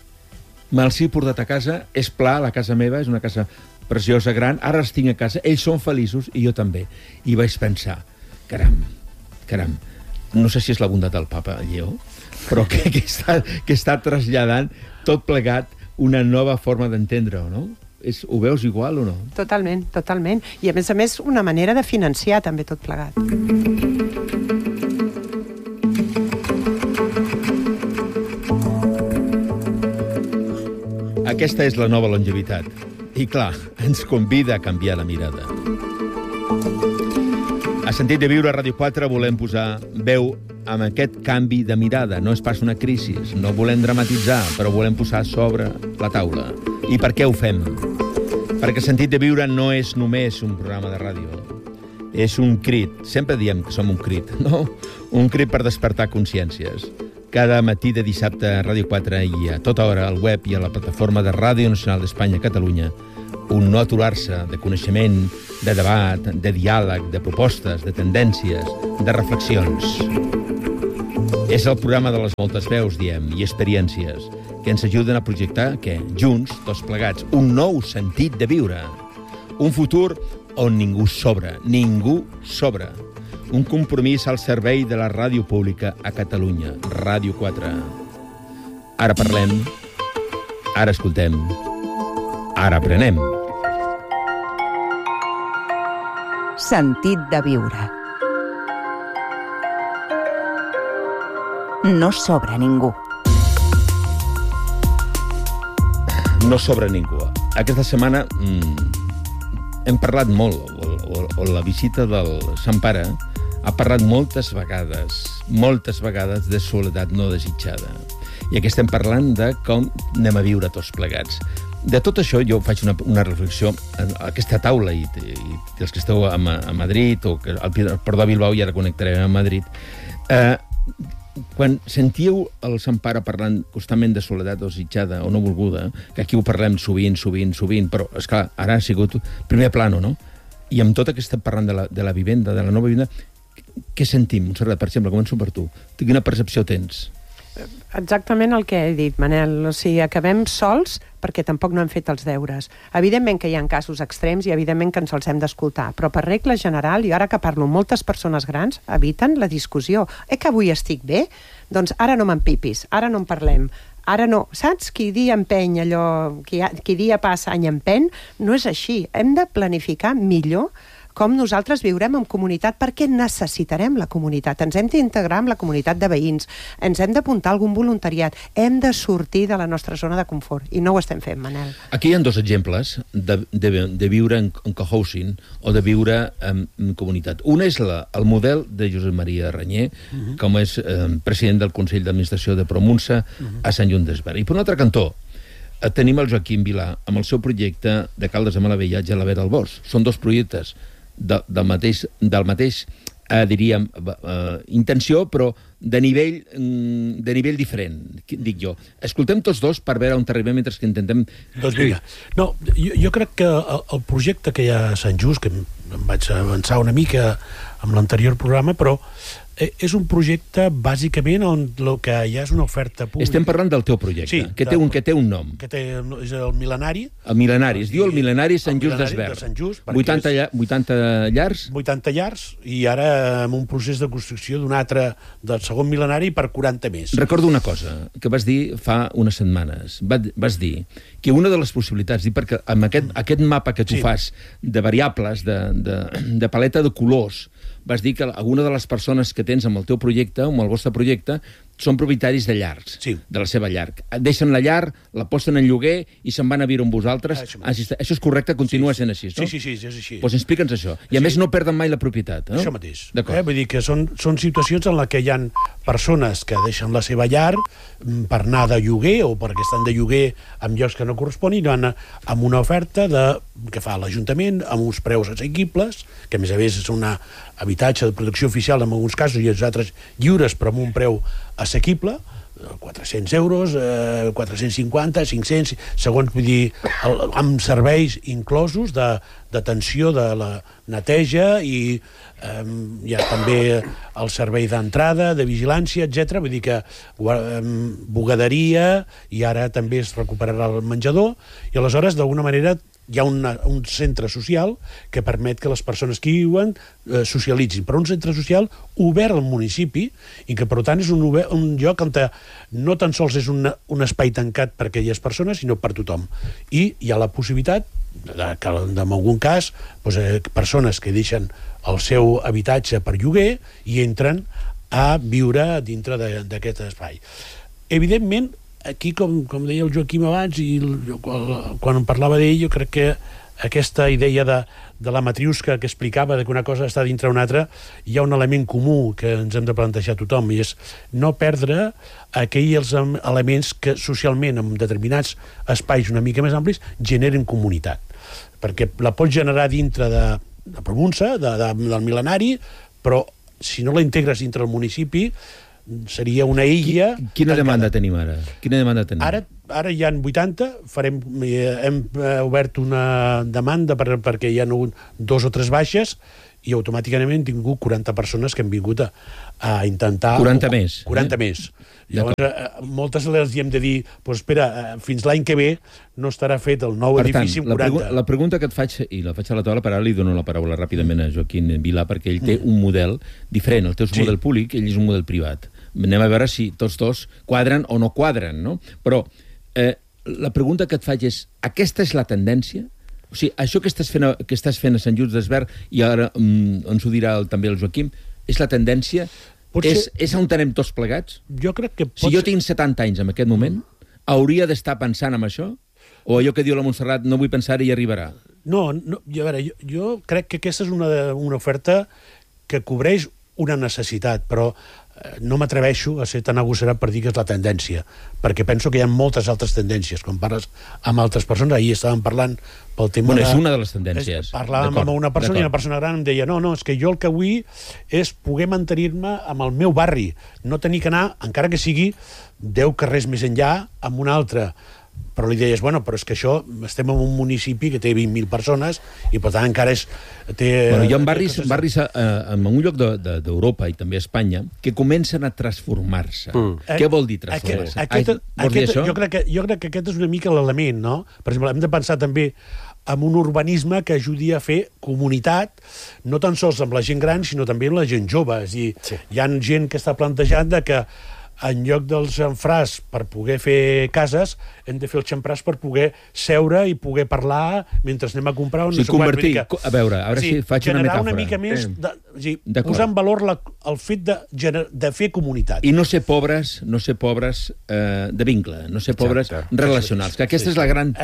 [SPEAKER 1] És pla, la casa meva és una casa preciosa, gran, ara els tinc a casa, ells són feliços i jo també. I vaig pensar, caram, no sé si és la bondat del papa Lleó, però que està traslladant tot plegat una nova forma d'entendre-ho, no? Ho veus igual o no?
[SPEAKER 4] Totalment. I a més, una manera de financiar també tot plegat.
[SPEAKER 1] Aquesta és la nova longevitat. I clar, ens convida a canviar la mirada. A Sentit de Viure a Ràdio 4 volem posar veu amb aquest canvi de mirada. No és pas una crisi, no volem dramatitzar, però volem posar sobre la taula. I per què ho fem? Perquè Sentit de Viure no és només un programa de ràdio. És un crit. Sempre diem que som un crit, no? Un crit per despertar consciències. cada matí de dissabte a Ràdio 4 i a tota hora al web i a la plataforma de Ràdio Nacional d'Espanya Catalunya, un no aturar-se de coneixement, de debat, de diàleg, de propostes, de tendències, de reflexions. És el programa de les moltes veus, diem, i experiències, que ens ajuden a projectar, junts, tots plegats, un nou sentit de viure. Un futur on ningú sobra. Un compromís al servei de la ràdio pública a Catalunya, Ràdio 4. Ara parlem, ara escoltem, ara aprenem.
[SPEAKER 7] Sentit de viure. No sobra ningú.
[SPEAKER 1] No sobra ningú. Aquesta setmana hem parlat molt, o la visita del Sant Pare ha parlat moltes vegades de soledat no desitjada. I aquí estem parlant de com anem a viure tots plegats. De tot això jo faig una reflexió a aquesta taula, i els que esteu a Madrid, o al Port de Bilbao, i ara connectarem a Madrid, quan sentíeu el Sant Pare parlant constantment de soledat desitjada o no volguda, que aquí ho parlem sovint, però, esclar, ara ha sigut primer plano, no? I amb tot que estem parlant de la vivenda, de la nova vivenda, què sentim? Montserrat, per exemple, començo per tu. Quina percepció tens?
[SPEAKER 4] Exactament el que he dit, Manel. O sigui, acabem sols perquè tampoc no hem fet els deures. Evidentment que hi ha casos extrems i evidentment que ens els hem d'escoltar, però per regla general, i ara que parlo amb moltes persones grans, eviten la discussió. Que avui estic bé? Doncs ara no m'empipis, ara no en parlem. Ara no, saps? Qui dia empeny allò, qui dia passa any empeny, no és així. Hem de planificar millor com nosaltres viurem en comunitat, perquè necessitarem la comunitat. Ens hem d'integrar amb la comunitat de veïns, ens hem d'apuntar a algun voluntariat, hem de sortir de la nostra zona de confort, i no ho estem fent, Manel.
[SPEAKER 1] Aquí hi ha dos exemples de viure en cohousing o de viure en comunitat. Un és el model de Josep Maria Ranyer, com és president del Consell d'Administració de Promunsa a Sant Lluís d'Esbarra. I per un altre cantó, tenim el Joaquim Vilà amb el seu projecte de Caldes de Malavella a Gelabert del Bosc. Són dos projectes del mateix diríem, intenció, però de nivell diferent, dic jo. Escoltem tots dos per veure on arribem mentre que intentem...
[SPEAKER 2] Doncs vinga. No, jo crec que el projecte que hi ha a Sant Just, que em vaig avançar una mica amb l'anterior programa, però és un projecte bàsicament on el que hi ha és una oferta pública.
[SPEAKER 1] Estem parlant del teu projecte, sí, que té un nom.
[SPEAKER 2] És el Mil·lenari.
[SPEAKER 1] El Mil·lenari, es diu el Mil·lenari Sant Just d'Esvern. 80 llars.
[SPEAKER 2] 80 llars, i ara amb un procés de construcció d'un altre, del segon mil·lenari, per 40 més.
[SPEAKER 1] Recordo una cosa que vas dir fa unes setmanes. Vas dir que una de les possibilitats, perquè amb aquest mapa que tu fas de variables, de paleta de colors, vas dir que alguna de les persones que tens amb el teu projecte, amb el vostre projecte, són propietaris de llars, de la seva llar. Deixen la llar, la posen en lloguer i se'n van a viure amb vosaltres. Això és correcte? Continua sent així, no?
[SPEAKER 2] Sí, és així.
[SPEAKER 1] Doncs explica'ns això. I a més no perden mai la propietat, no?
[SPEAKER 2] Això mateix. Vull dir que són situacions en les que hi ha persones que deixen la seva llar per anar de lloguer o perquè estan de lloguer en llocs que no corresponen i van amb una oferta que fa l'Ajuntament amb uns preus assequibles, que a més és un habitatge de protecció oficial en alguns casos i els altres lliures però amb un preu assequible, 400 euros, 450, 500, segons, vull dir, amb serveis inclosos d'atenció, de la neteja i hi ha també el servei d'entrada, de vigilància, etc. Vull dir que bugaderia, i ara també es recuperarà el menjador, i aleshores, d'alguna manera, hi ha un centre social que permet que les persones que hi viuen socialitzin, però un centre social obert al municipi i que per tant és un lloc on no tan sols és un espai tancat per aquelles persones, sinó per tothom. I hi ha la possibilitat que en algun cas persones que deixen el seu habitatge per lloguer i entren a viure dintre d'aquest espai. Evidentment, aquí, com deia el Joaquim abans, i quan em parlava d'ell, jo crec que aquesta idea de la matriusca que explicava que una cosa està dintre una altra, hi ha un element comú que ens hem de plantejar a tothom, i és no perdre aquells elements que socialment, en determinats espais una mica més amplis, generen comunitat. Perquè la pots generar dintre de Promunsa, del Mil·lenari, però si no la integres dintre el municipi, seria una illa...
[SPEAKER 1] Quina demanda tenim ara?
[SPEAKER 2] Ara hi ha 80, hem obert una demanda perquè hi ha hagut 2 o 3 baixes i automàticament hem tingut 40 persones que han vingut a intentar...
[SPEAKER 1] 40 més?
[SPEAKER 2] 40 més. Llavors, moltes les hi hem de dir, pues espera, fins l'any que ve no estarà fet el nou edifici amb 40.
[SPEAKER 1] La pregunta que et faig, i la faig a la taula, per ara li dono la paraula ràpidament a Joaquim Vilà, perquè ell té un model diferent. El teu és un model públic, ell és un model privat. Anem a veure si tots dos quadren o no quadren, no? Però la pregunta que et faig és, aquesta és la tendència? O sigui, això que estàs fent a Sant Just d'Esvern, i ara ens ho dirà també el Joaquim, és la tendència? És on anem tots plegats?
[SPEAKER 2] Jo crec que
[SPEAKER 1] si jo tinc 70 anys en aquest moment, hauria d'estar pensant en això? O allò que diu la Montserrat, no vull pensar-hi i arribarà?
[SPEAKER 2] No, a veure, jo crec que aquesta és una oferta que cobreix una necessitat, però no m'atreveixo a ser tan agosserat per dir que és la tendència, perquè penso que hi ha moltes altres tendències. Quan parles amb altres persones, ahir estàvem parlant pel tema
[SPEAKER 1] és una de les tendències.
[SPEAKER 2] Parlàvem amb una persona i una persona gran em deia no, és que jo el que vull és poder mantenir-me amb el meu barri, no tenir que anar, encara que sigui 10 carrers més enllà, amb un altre. Però li deies, però és que això, estem en un municipi que té 20.000 persones i per tant encara té...
[SPEAKER 1] Hi ha barris en un lloc d'Europa i també a Espanya que comencen a transformar-se. Què vol dir transformar-se?
[SPEAKER 2] Jo crec que aquest és una mica l'element, no? Per exemple, hem de pensar també en un urbanisme que ajudi a fer comunitat, no tan sols amb la gent gran, sinó també amb la gent jove. És a dir, hi ha gent que està plantejant que en lloc dels xamfràs per poder fer cases, hem de fer els xamfràs per poder seure i poder parlar mentre anem a comprar...
[SPEAKER 1] convertir, a veure si faig una metàfora.
[SPEAKER 2] Generar una mica més, posar en valor el fet de fer comunitat.
[SPEAKER 1] I no ser pobres de vincle, no ser pobres relacionals, que aquesta és la gran...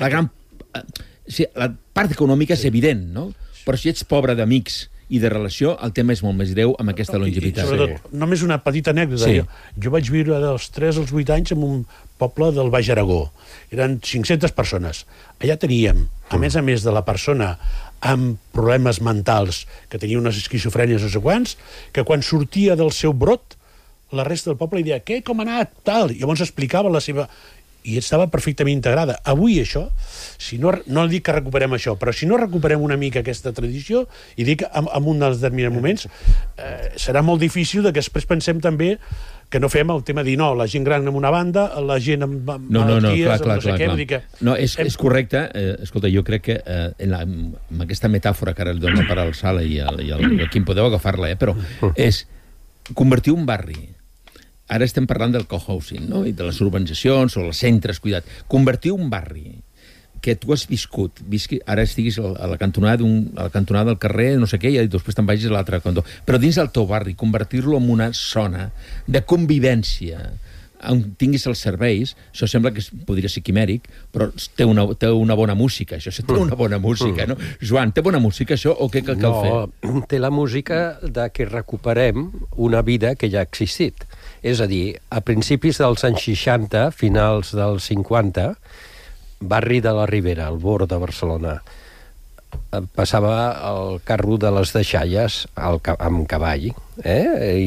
[SPEAKER 1] La part econòmica és evident, no? Però si ets pobre d'amics i de relació, el tema és molt més greu amb aquesta longevitat.
[SPEAKER 2] I sobretot, només una petita anècdota. Jo vaig viure dels 3 als 8 anys en un poble del Baix Aragó. Eren 500 persones. Allà teníem, a més de la persona amb problemes mentals, que tenia unes esquizofrènies no sé quants, que quan sortia del seu brot, la resta del poble li deia, què, com ha anat, tal? I llavors explicava la seva... i estava perfectament integrada. Avui això, si no dic que recuperem això, però si no recuperem una mica aquesta tradició, i dic en un dels determinats moments, serà molt difícil que després pensem també que no fem el tema de dir, no, la gent gran en una banda, la gent amb malalties, amb no sé què...
[SPEAKER 1] No, és correcte. Escolta, jo crec que amb aquesta metàfora que ara li dono per al Sala i Joaquim podeu agafar-la, però és convertir un barri. Ara estem parlant del cohousing, no? I de les urbanitzacions o els centres, cuidat. Convertir un barri que tu has viscut, ara estiguis a la cantonada del carrer, no sé què, i després te'n vagis a l'altre cantó. Però dins del teu barri, convertir-lo en una zona de convivència, on tinguis els serveis, això sembla que podria ser quimèric, però té una bona música, això té una bona música, no? Joan, té bona música això o què cal fer?
[SPEAKER 3] No, té la música de que recuperem una vida que ja ha existit. És a dir, a principis dels anys 60, finals dels 50, barri de la Ribera, al Bord de Barcelona, passava el carro de les deixalles amb cavall, i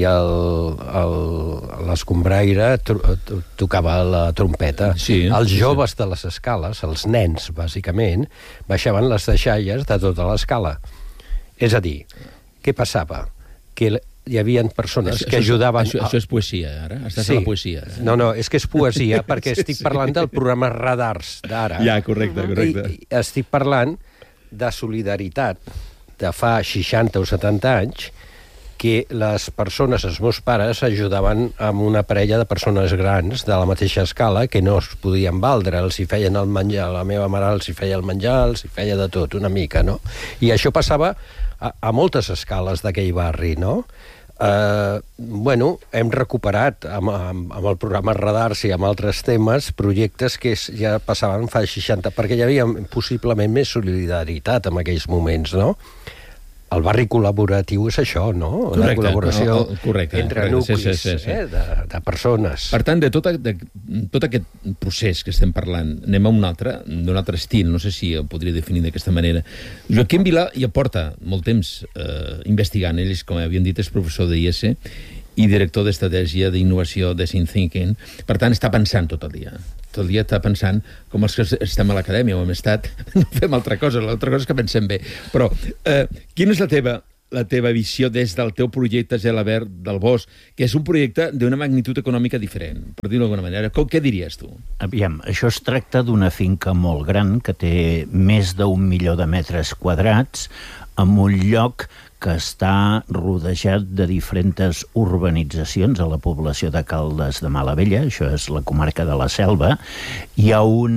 [SPEAKER 3] l'escombraire tocava la trompeta. Els joves de les escales, els nens, bàsicament, baixaven les deixalles de tota l'escala. És a dir, què passava? Que hi havia persones que ajudaven...
[SPEAKER 1] Això és poesia, ara? Estàs a la poesia.
[SPEAKER 3] No, és que és poesia, perquè estic parlant del programa Radars d'ara.
[SPEAKER 1] Ja, correcte.
[SPEAKER 3] Estic parlant de solidaritat de fa 60 o 70 anys, que les persones, els meus pares, ajudaven amb una parella de persones grans de la mateixa escala que no es podien valdre, els hi feien el menjar, la meva mare els hi feia el menjar, els hi feia de tot, una mica, no? I això passava a moltes escales d'aquell barri, no? Hem recuperat amb el programa Radars i amb altres temes projectes que ja passaven fa 60, perquè hi havia possiblement més solidaritat en aquells moments, no? El barri col·laboratiu és això, no? La col·laboració entre nuclis de persones.
[SPEAKER 1] Per tant, de tot aquest procés que estem parlant, anem a d'un altre estil, no sé si ho podria definir d'aquesta manera. Joaquim Vilà ja porta molt temps investigant, ell, com havíem dit, és professor d'IES, i director d'estratègia d'innovació de Think Thinking. Per tant, està pensant tot el dia. Tot el dia està pensant, com els que estem a l'acadèmia o hem estat, no fem altra cosa, l'altra cosa és que pensem bé. Però quina és la teva visió des del teu projecte Gelabert del Bosc, que és un projecte d'una magnitud econòmica diferent, per dir-ho d'alguna manera? Què diries tu?
[SPEAKER 6] Aviam, això es tracta d'una finca molt gran que té més d'1 milió de metres quadrats en un lloc que està rodejat de diferents urbanitzacions a la població de Caldes de Malavella, això és la comarca de la Selva. Hi ha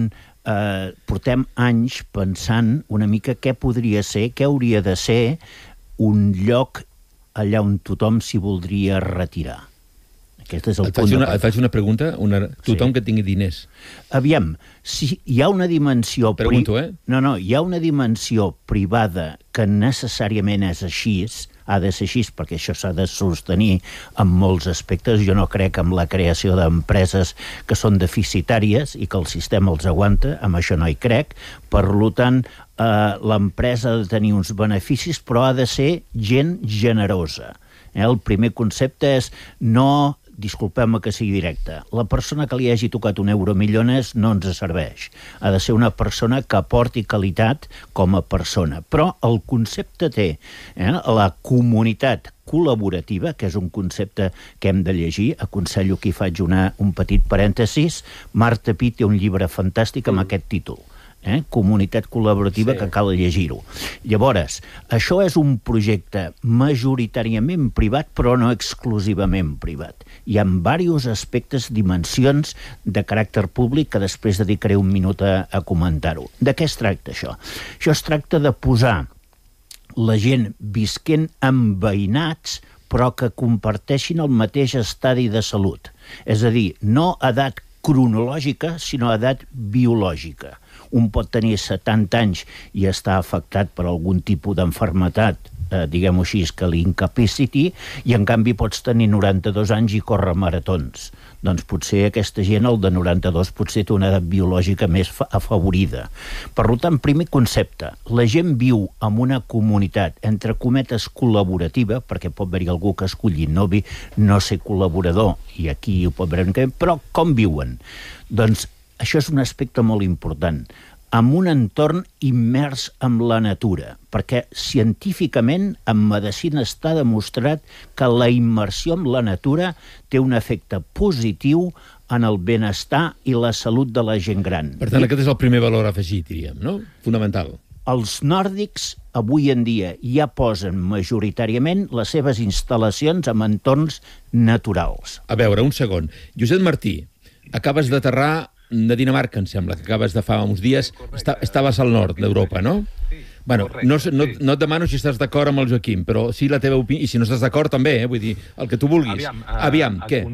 [SPEAKER 6] portem anys pensant una mica què podria ser, què hauria de ser un lloc allà on tothom s'hi voldria retirar. Aquest és el punt de partida.
[SPEAKER 1] Et faig una pregunta, tothom que tingui diners.
[SPEAKER 6] Aviam, si hi ha una dimensió...
[SPEAKER 1] Pregunto,
[SPEAKER 6] No, hi ha una dimensió privada que necessàriament és així, ha de ser així perquè això s'ha de sostenir en molts aspectes. Jo no crec en la creació d'empreses que són deficitàries i que el sistema els aguanta, amb això no hi crec. Per tant, l'empresa ha de tenir uns beneficis, però ha de ser gent generosa. El primer concepte és no... Disculpeu-me que sigui directe. La persona que li hagi tocat un euro millones no ens serveix. Ha de ser una persona que aporti qualitat com a persona. Però el concepte té la comunitat col·laborativa, que és un concepte que hem de llegir. Aconsello que hi faig un petit parèntesis. Marta Pi té un llibre fantàstic amb aquest títol. Comunitat col·laborativa, que cal llegir-ho. Llavors, això és un projecte majoritàriament privat, però no exclusivament privat. Hi ha diversos aspectes, dimensions de caràcter públic que després dedicaré un minut a comentar-ho. De què es tracta això? Això es tracta de posar la gent visquent en veïnats, però que comparteixin el mateix estadi de salut. És a dir, no edat cronològica, sinó edat biològica. Un pot tenir 70 anys i estar afectat per algun tipus d'enfermetat, diguem-ho així, que l'incapaciti, i en canvi pots tenir 92 anys i córrer maratons. Doncs potser aquesta gent, el de 92, potser té una edat biològica més afavorida. Per tant, primer concepte, la gent viu en una comunitat, entre cometes, col·laborativa, perquè pot haver-hi algú que escolli no ser col·laborador, i aquí ho pot veure, però com viuen? Doncs això és un aspecte molt important, amb un entorn immers en la natura, perquè científicament en medicina està demostrat que la immersió en la natura té un efecte positiu en el benestar i la salut de la gent gran.
[SPEAKER 1] Per tant, aquest és el primer valor afegit, diríem, no? Fonamental.
[SPEAKER 6] Els nòrdics avui en dia ja posen majoritàriament les seves instal·lacions en entorns naturals.
[SPEAKER 1] A veure, un segon. Josep Martí, acabes d'aterrar de Dinamarca, em sembla, que acabes de fa uns dies. Estaves al nord d'Europa, no? Bueno, no et demano si estàs d'acord amb el Joaquim, però sí la teva opinió, i si no estàs d'acord també, vull dir, el que tu vulguis. Aviam, què?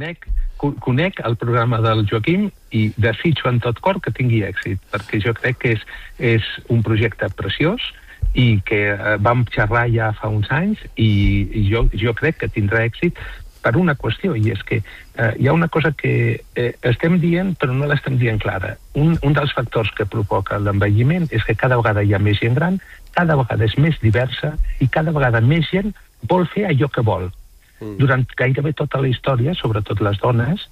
[SPEAKER 5] Conec el programa del Joaquim i desitjo en tot cor que tingui èxit, perquè jo crec que és un projecte preciós i que vam xerrar ja fa uns anys i jo crec que tindrà èxit per una qüestió, i és que hi ha una cosa que estem dient però no l'estem dient clara. Un dels factors que provoca l'envelliment és que cada vegada hi ha més gent gran, cada vegada és més diversa i cada vegada més gent vol fer allò que vol. Durant gairebé tota la història, sobretot les dones,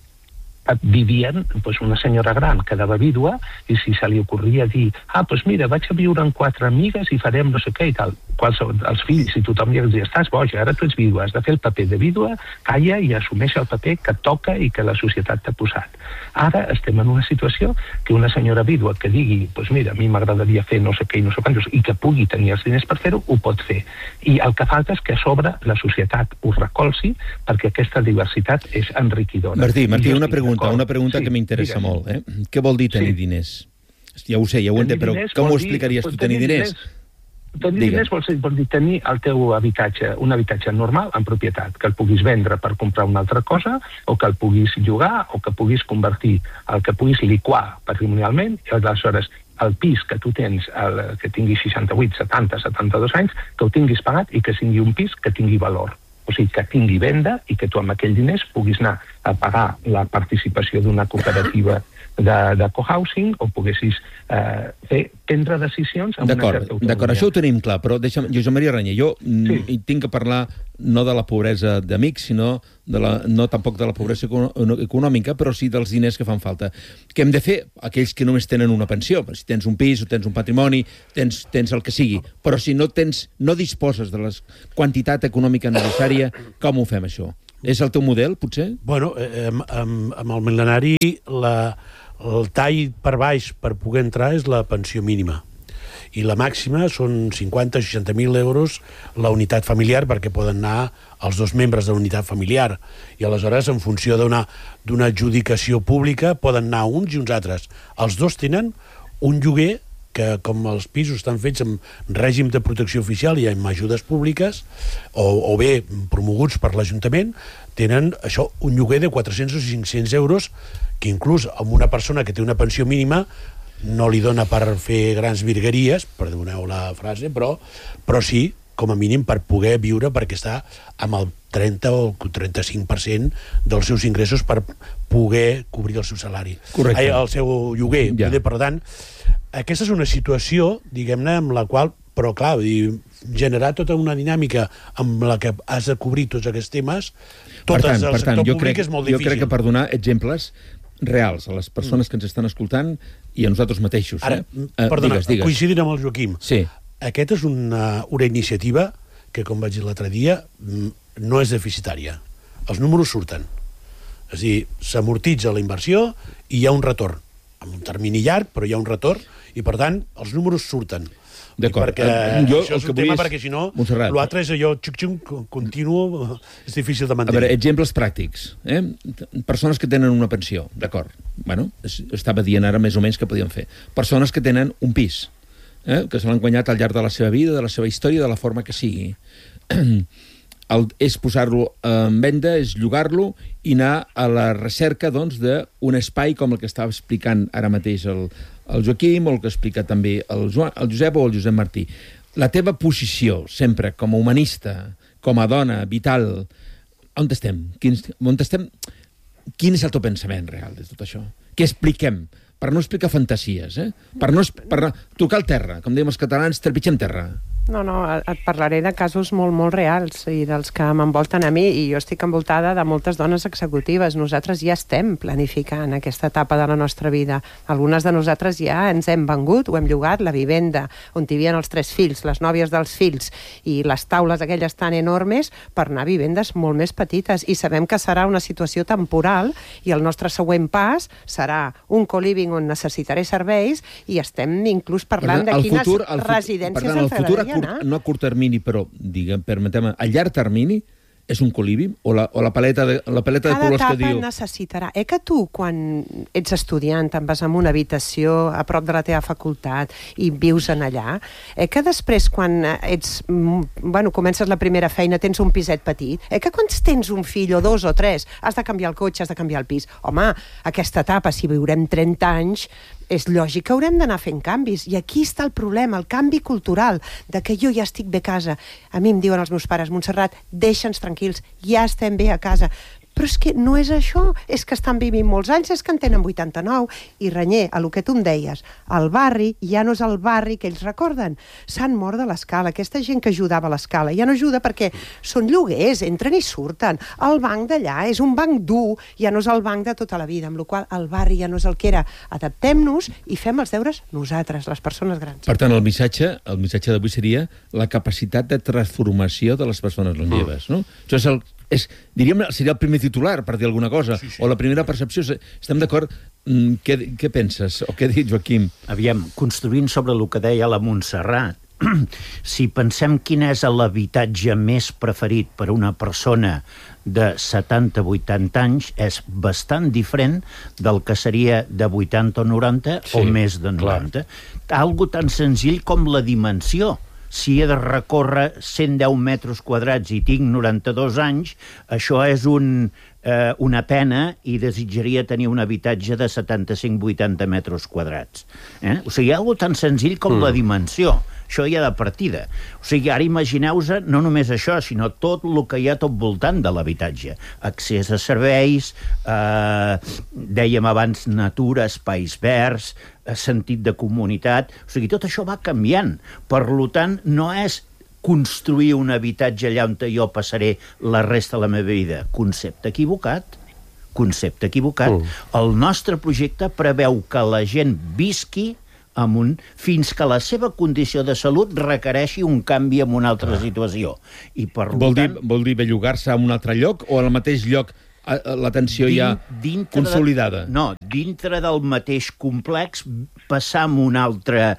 [SPEAKER 5] vivien, una senyora gran quedava vídua i si se li ocorria dir mira, vaig a viure amb 4 amigues i farem no sé què i tal. Els fills i tothom ja els diu, estàs boja, ara tu ets vídua, has de fer el paper de vídua, calla i assumeix el paper que et toca i que la societat t'ha posat. Ara estem en una situació que una senyora vídua que digui, mira, a mi m'agradaria fer no sé què i no sé quantos, i que pugui tenir els diners per fer-ho, ho pot fer. I el que falta és que a sobre la societat ho recolzi perquè aquesta diversitat és enriquidora.
[SPEAKER 1] Martí, una pregunta que m'interessa molt. Què vol dir tenir diners? Ja ho sé, ja ho entenc, però com ho explicaries tu, tenir diners?
[SPEAKER 5] Tenir diners vol dir tenir el teu habitatge, un habitatge normal en propietat, que el puguis vendre per comprar una altra cosa, o que el puguis llogar, o que puguis convertir, el que puguis liquar patrimonialment, i aleshores el pis que tu tens, que tingui 68, 70, 72 anys, que ho tinguis pagat i que sigui un pis que tingui valor. O sigui, que tingui venda i que tu amb aquells diners puguis anar pagar la participació d'una cooperativa de cohousing o poguessis prendre decisions amb una certa autonomia.
[SPEAKER 1] D'acord, això ho tenim clar, però deixa'm, Josep Maria Reñé, jo tinc que parlar no de la pobresa d'amics, sinó no tampoc de la pobresa econòmica, però sí dels diners que fan falta. Què hem de fer? Aquells que només tenen una pensió, si tens un pis o tens un patrimoni, tens el que sigui, però si no disposes de la quantitat econòmica necessària, com ho fem, això? És el teu model, potser?
[SPEAKER 2] Bueno, amb el mil·lenari el tall per baix per poder entrar és la pensió mínima. I la màxima són 50 o 60.000 euros la unitat familiar, perquè poden anar els dos membres de la unitat familiar. I aleshores, en funció d'una adjudicació pública, poden anar uns i uns altres. Els dos tenen un lloguer que, com els pisos estan fets amb règim de protecció oficial i amb ajudes públiques, o bé promoguts per l'Ajuntament, tenen això, un lloguer de 400 o 500 euros, que inclús amb una persona que té una pensió mínima no li dona per fer grans virgueries, perdoneu la frase, però sí, com a mínim, per poder viure, perquè està amb el 30 o 35% dels seus ingressos per poder cobrir el seu salari.
[SPEAKER 1] Correcte.
[SPEAKER 2] El seu lloguer. Ja. Per tant, aquesta és una situació, diguem-ne, amb la qual, però clar, generar tota una dinàmica amb la que has de cobrir tots aquests temes, tot el sector públic és molt difícil.
[SPEAKER 1] Jo crec que per donar exemples reals a les persones que ens estan escoltant i a nosaltres mateixos.
[SPEAKER 2] Ara, perdona, digues. Coincidint amb el Joaquim,
[SPEAKER 1] sí.
[SPEAKER 2] Aquesta és una iniciativa que, com vaig dir l'altre dia, no és deficitària. Els números surten. És a dir, s'amortitza la inversió i hi ha un retorn. Amb un termini llarg, però hi ha un retorn, i per tant, els números surten.
[SPEAKER 1] D'acord.
[SPEAKER 2] Perquè això és un tema, perquè si no, l'altre és allò continu, és difícil de mantenir.
[SPEAKER 1] A veure, exemples pràctics. Persones que tenen una pensió, d'acord. Bueno, estava dient ara més o menys què podien fer. Persones que tenen un pis, que se l'han guanyat al llarg de la seva vida, de la seva història, de la forma que sigui. És posar-lo en venda, és llogar-lo i anar a la recerca d'un espai com el que estava explicant ara mateix el Joaquim, o el que explica també el Josep o el Josep Martí. La teva posició, sempre, com a humanista, com a dona, vital, on estem? Quin és el teu pensament real de tot això? Què expliquem? Per no explicar fantasies, per tocar el terra. Com dèiem els catalans, trepitgem terra.
[SPEAKER 4] No, et parlaré de casos molt, molt reals i dels que m'envolten a mi, i jo estic envoltada de moltes dones executives. Nosaltres ja estem planificant aquesta etapa de la nostra vida. Algunes de nosaltres ja ens hem vengut o hem llogat la vivenda on hi havia els 3 fills, les nòvies dels fills, i les taules aquelles tan enormes per anar a vivendes molt més petites. I sabem que serà una situació temporal i el nostre següent pas serà un co-living on necessitaré serveis, i estem inclús parlant de quines residències ens agradaria.
[SPEAKER 1] No a curt termini, però, permetem, a llarg termini, és un coliving? O la paleta de colors que diu...
[SPEAKER 4] Cada etapa necessitarà. Que tu, quan ets estudiant, te'n vas a una habitació a prop de la teva facultat i vius en allà, que després, quan comences la primera feina, tens un piset petit, que quan tens un fill o 2 o 3, has de canviar el cotxe, has de canviar el pis. Home, aquesta etapa, si viurem 30 anys, és lògic que haurem d'anar fent canvis. I aquí està el problema, el canvi cultural, de que jo ja estic bé a casa. A mi em diuen els meus pares, Montserrat, deixa'ns tranquils, ja estem bé a casa. Però és que no és això, és que estan vivint molts anys, és que en tenen 89. I Reñé, a lo que tu em deies, el barri ja no és el barri que ells recorden. S'han mort de l'escala. Aquesta gent que ajudava a l'escala ja no ajuda perquè són lloguers, entren i surten. El banc d'allà és un banc dur, ja no és el banc de tota la vida, amb la qual cosa el barri ja no és el que era. Adaptem-nos i fem els deures nosaltres, les persones grans.
[SPEAKER 1] Per tant, el missatge d'avui seria la capacitat de transformació de les persones longeves, no? Això diríem, seria el primer titular, per dir alguna cosa, sí. O la primera percepció. Estem d'acord? Què penses? O què ha dit Joaquim?
[SPEAKER 6] Aviam, construint sobre el que deia la Montserrat, si pensem quin és l'habitatge més preferit per una persona de 70-80 anys, és bastant diferent del que seria de 80 o 90 o més de 90. Algo tan senzill com la dimensió. Si he de recórrer 110 metres quadrats i tinc 92 anys, això és una pena, i desitjaria tenir un habitatge de 75-80 metres quadrats. O sigui, hi ha algo tan senzill com la dimensió. Això ja de partida. O sigui, ara imagineu-vos no només això, sinó tot el que hi ha tot voltant de l'habitatge. Accés a serveis, dèiem abans natura, espais verds, sentit de comunitat... O sigui, tot això va canviant. Per tant, no és construir un habitatge allà on jo passaré la resta de la meva vida. Concepte equivocat. El nostre projecte preveu que la gent visqui fins que la seva condició de salut requereixi un canvi en una altra situació. I per
[SPEAKER 1] Vol dir bellugar-se a un altre lloc o al mateix lloc l'atenció ja consolidada?
[SPEAKER 6] No, dintre del mateix complex passar a un altre,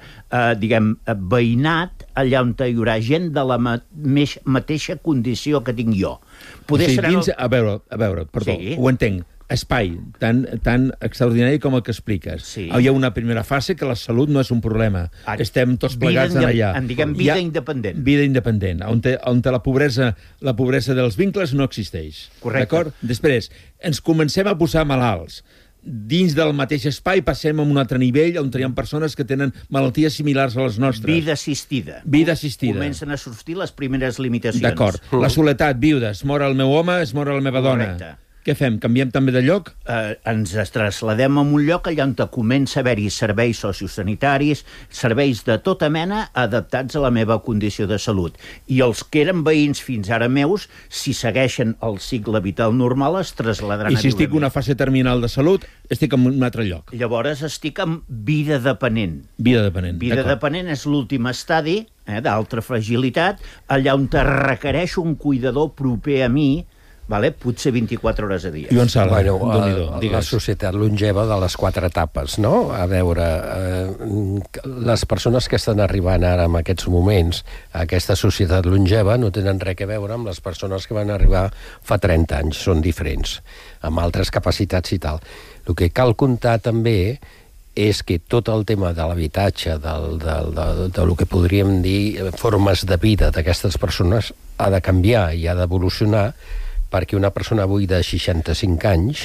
[SPEAKER 6] veïnat, allà on hi haurà gent de la mateixa condició que tinc jo.
[SPEAKER 1] A veure, perdó, ho entenc. Espai tan extraordinari com el que expliques. Hi ha una primera fase que la salut no és un problema. Estem tots plegats allà.
[SPEAKER 6] En diguem vida independent.
[SPEAKER 1] Vida independent, on la pobresa dels vincles no existeix.
[SPEAKER 6] Correcte.
[SPEAKER 1] Després, ens comencem a posar malalts. Dins del mateix espai passem a un altre nivell on hi ha persones que tenen malalties similars a les nostres.
[SPEAKER 6] Vida assistida. Comencen a sortir les primeres limitacions.
[SPEAKER 1] D'acord. La soledat, viuda, es mor el meu home, es mor la meva dona.
[SPEAKER 6] Correcte.
[SPEAKER 1] Què fem? Canviem també de lloc?
[SPEAKER 6] Ens trasladem a un lloc allà on comença a haver-hi serveis sociosanitaris, serveis de tota mena adaptats a la meva condició de salut. I els que eren veïns fins ara meus, si segueixen el cicle vital normal, es trasladaran a viure.
[SPEAKER 1] I si estic en una fase terminal de salut, estic en un altre lloc.
[SPEAKER 6] Llavors estic en vida dependent.
[SPEAKER 1] Vida dependent,
[SPEAKER 6] Vida dependent és l'últim estadi d'alta fragilitat, allà on requereix un cuidador proper a mi, potser 24 hores a dia.
[SPEAKER 1] Joan Sala,
[SPEAKER 3] la societat longeva de les 4 etapes, no? A veure, les persones que estan arribant ara en aquests moments a aquesta societat longeva no tenen res a veure amb les persones que van arribar fa 30 anys, són diferents, amb altres capacitats i tal. El que cal comptar també és que tot el tema de l'habitatge, del que podríem dir formes de vida d'aquestes persones, ha de canviar i ha d'evolucionar, perquè una persona avui de 65 anys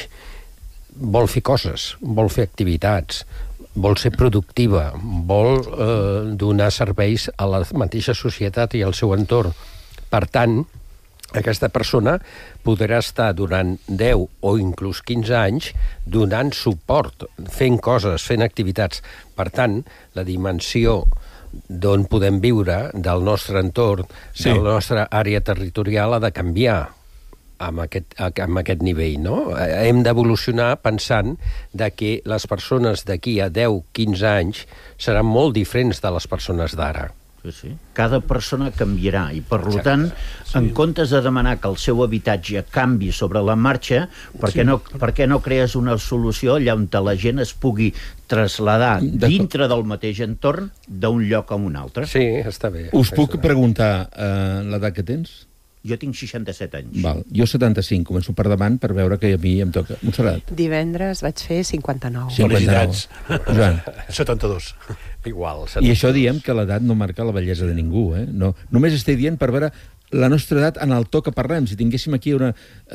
[SPEAKER 3] vol fer coses, vol fer activitats, vol ser productiva, vol donar serveis a la mateixa societat i al seu entorn. Per tant, aquesta persona podrà estar durant 10 o inclús 15 anys donant suport, fent coses, fent activitats. Per tant, la dimensió d'on podem viure, del nostre entorn, de la nostra àrea territorial ha de canviar amb aquest nivell, no? Hem d'evolucionar pensant que les persones d'aquí a 10-15 anys seran molt diferents de les persones d'ara.
[SPEAKER 6] Sí. Cada persona canviarà i, per tant, en comptes de demanar que el seu habitatge canvi sobre la marxa, per què no crees una solució allà on la gent es pugui traslladar dintre del mateix entorn d'un lloc a un altre?
[SPEAKER 3] Sí, està bé.
[SPEAKER 1] Us puc preguntar l'edat que tens?
[SPEAKER 6] Jo tinc 67 anys.
[SPEAKER 1] Jo 75, començo per davant per veure que a mi em toca. Montserrat?
[SPEAKER 4] Divendres vaig fer 59.
[SPEAKER 2] Felicitats.
[SPEAKER 1] Joan?
[SPEAKER 2] 72.
[SPEAKER 3] Igual.
[SPEAKER 1] I això diem que l'edat no marca la bellesa de ningú, No, només estic dient per veure la nostra edat en el to que parlem. Si tinguéssim aquí una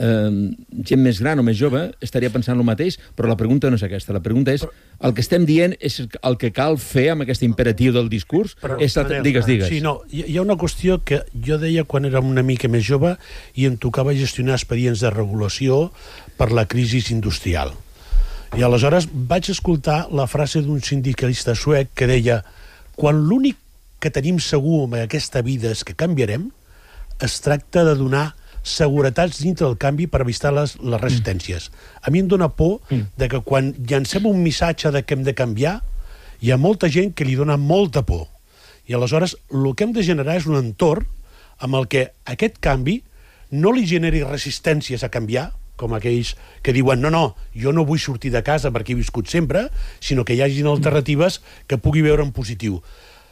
[SPEAKER 1] gent més gran o més jove, estaria pensant el mateix, però la pregunta no és aquesta. La pregunta és, el que estem dient és el que cal fer amb aquest imperatiu del discurs? Digues.
[SPEAKER 2] Sí, no, hi ha una qüestió que jo deia quan era una mica més jove i em tocava gestionar expedients de regulació per la crisi industrial. I aleshores vaig escoltar la frase d'un sindicalista suec que deia: quan l'únic que tenim segur en aquesta vida és que canviarem, es tracta de donar seguretats dintre del canvi per evitar les resistències. A mi em dóna por de que quan llancem un missatge de que hem de canviar, hi ha molta gent que li dona molta por. I aleshores el que hem de generar és un entorn amb el que aquest canvi no li generi resistències a canviar, com aquells que diuen no, jo no vull sortir de casa perquè he viscut sempre, sinó que hi hagin alternatives que pugui veure en positiu.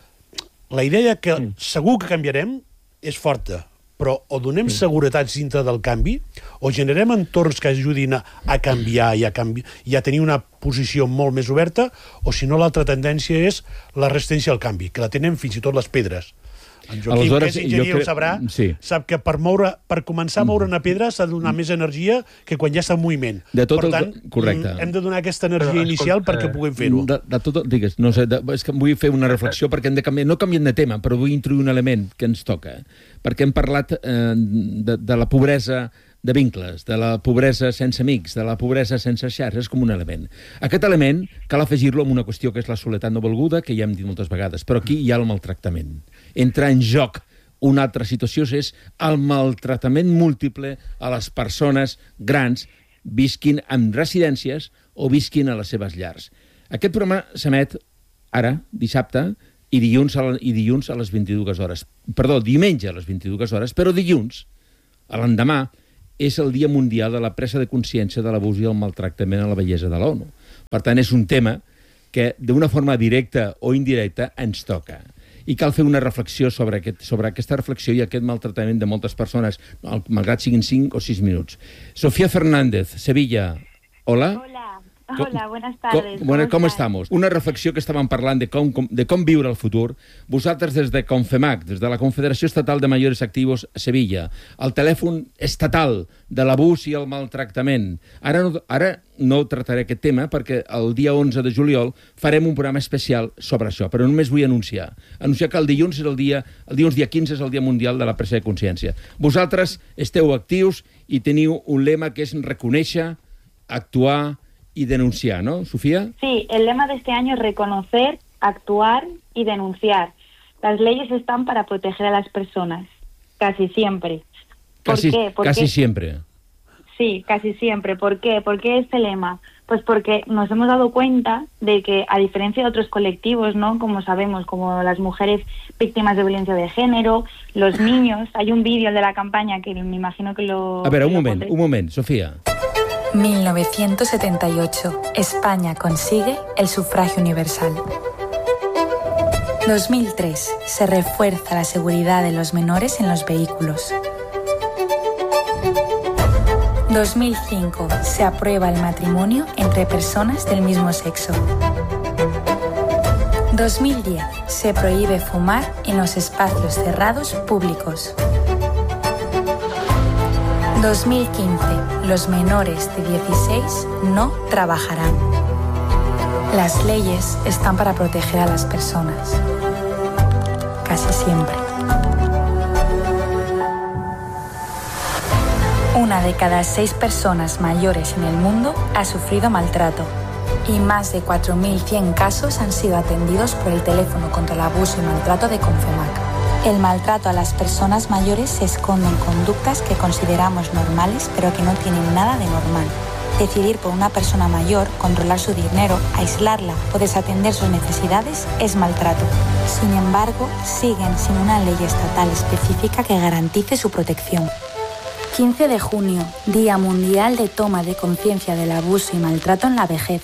[SPEAKER 2] La idea que segur que canviarem és forta, però o donem seguretats dintre del canvi, o generem entorns que ajudin a canviar i a tenir una posició molt més oberta, o si no l'altra tendència és la resistència al canvi, que la tenen fins i tot les pedres. En Joaquim, que és enginyer, ho sabrà, sap que per començar a moure una pedra s'ha de donar més energia que quan ja està en moviment. Per tant, hem de donar aquesta energia inicial perquè puguem fer-ho.
[SPEAKER 1] Digues, no sé, és que vull fer una reflexió perquè hem de canviar, no canviem de tema, però vull introduir un element que ens toca, perquè hem parlat de la pobresa de vincles, de la pobresa sense amics, de la pobresa sense xarxes, com un element. Aquest element cal afegir-lo amb una qüestió que és la soledat no volguda, que ja hem dit moltes vegades, però aquí hi ha el maltractament. Entra en joc una altra situació, és el maltractament múltiple a les persones grans, visquin en residències o visquin a les seves llars. Aquest programa s'emet ara, dissabte, i dilluns a les 22 hores. Perdó, diumenge a les 22 hores, però dilluns, a l'endemà, és el Dia Mundial de la Presa de Consciència de l'Abús i el Maltractament a la Vellesa de l'ONU. Per tant, és un tema que, d'una forma directa o indirecta, ens toca. I cal fer una reflexió sobre aquesta reflexió i aquest maltractament de moltes persones, malgrat siguin 5 o 6 minuts. Sofía Fernández, Sevilla. Hola.
[SPEAKER 8] Hola, buenas tardes.
[SPEAKER 1] ¿Cómo estamos? Una reflexió que estàvem parlant de com viure el futur. Vosaltres des de Confemac, des de la Confederació Estatal de Mayores Activos a Sevilla, el telèfon estatal de l'abús i el maltractament. Ara no tractaré aquest tema perquè el dia 11 de juliol farem un programa especial sobre això, però només vull anunciar que el dilluns dia 15 és el Dia Mundial de la Presa de Consciència. Vosaltres esteu actius i teniu un lema que és reconèixer, actuar y denunciar, ¿no, Sofía?
[SPEAKER 8] Sí, el lema de este año es reconocer, actuar y denunciar. Las leyes están para proteger a las personas, casi siempre. ¿Por qué?
[SPEAKER 1] Casi siempre.
[SPEAKER 8] Sí, casi siempre. ¿Por qué? ¿Por qué este lema? Pues porque nos hemos dado cuenta de que, a diferencia de otros colectivos, ¿no? Como sabemos, como las mujeres víctimas de violencia de género, los niños, hay un vídeo de la campaña que me imagino que lo...
[SPEAKER 1] A ver, un moment, Sofía.
[SPEAKER 9] 1978. España consigue el sufragio universal. 2003. Se refuerza la seguridad de los menores en los vehículos. 2005. Se aprueba el matrimonio entre personas del mismo sexo. 2010. Se prohíbe fumar en los espacios cerrados públicos. 2015. Los menores de 16 no trabajarán. Las leyes están para proteger a las personas. Casi siempre. 1 de cada 6 personas mayores en el mundo ha sufrido maltrato y más de 4.100 casos han sido atendidos por el teléfono contra el abuso y maltrato de Confemac. El maltrato a las personas mayores se esconde en conductas que consideramos normales, pero que no tienen nada de normal. Decidir por una persona mayor, controlar su dinero, aislarla o desatender sus necesidades es maltrato. Sin embargo, siguen sin una ley estatal específica que garantice su protección. 15 de junio, Día Mundial de Toma de Conciencia del Abuso y Maltrato en la Vejez.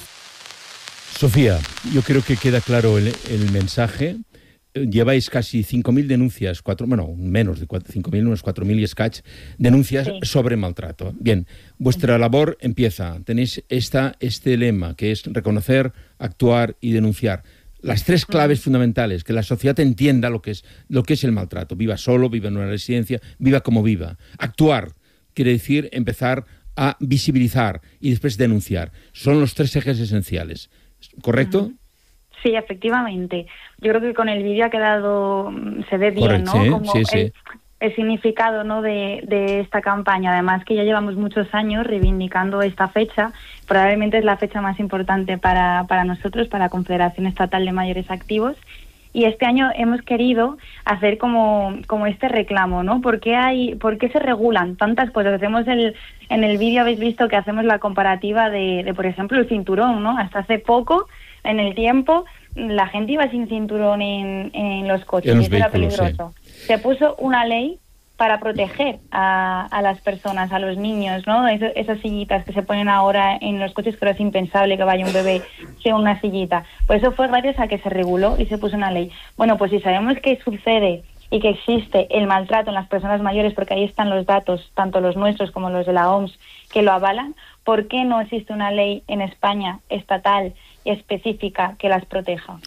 [SPEAKER 1] Sofía, yo creo que queda claro el mensaje. Lleváis casi 5.000 denuncias, menos de 5.000, unos 4.000 y escache denuncias sobre maltrato. Bien, vuestra labor empieza. Tenéis este lema, que es reconocer, actuar y denunciar. Las 3 claves fundamentales, que la sociedad entienda lo que es el maltrato. Viva solo, viva en una residencia, viva como viva. Actuar quiere decir empezar a visibilizar y después denunciar. Son los 3 ejes esenciales. ¿Correcto?
[SPEAKER 8] Sí, efectivamente. Yo creo que con el vídeo ha quedado, se ve bien,
[SPEAKER 1] correcto,
[SPEAKER 8] ¿no? Como
[SPEAKER 1] sí.
[SPEAKER 8] El significado, ¿no?, de esta campaña. Además que ya llevamos muchos años reivindicando esta fecha. Probablemente es la fecha más importante para nosotros, para la Confederación Estatal de Mayores Activos. Y este año hemos querido hacer como este reclamo, ¿no? ¿Por qué se regulan tantas cosas? En el vídeo habéis visto que hacemos la comparativa de, por ejemplo, el cinturón, ¿no? Hasta hace poco, en el tiempo, la gente iba sin cinturón en los coches, y eso era peligroso. Sí. Se puso una ley para proteger a las personas, a los niños, ¿no? Esas sillitas que se ponen ahora en los coches, que es impensable que vaya un bebé sea una sillita. Pues eso fue gracias a que se reguló y se puso una ley. Bueno, pues si sabemos que sucede y que existe el maltrato en las personas mayores, porque ahí están los datos, tanto los nuestros como los de la OMS, que lo avalan, ¿por qué no existe una ley en España estatal y específica que las proteja?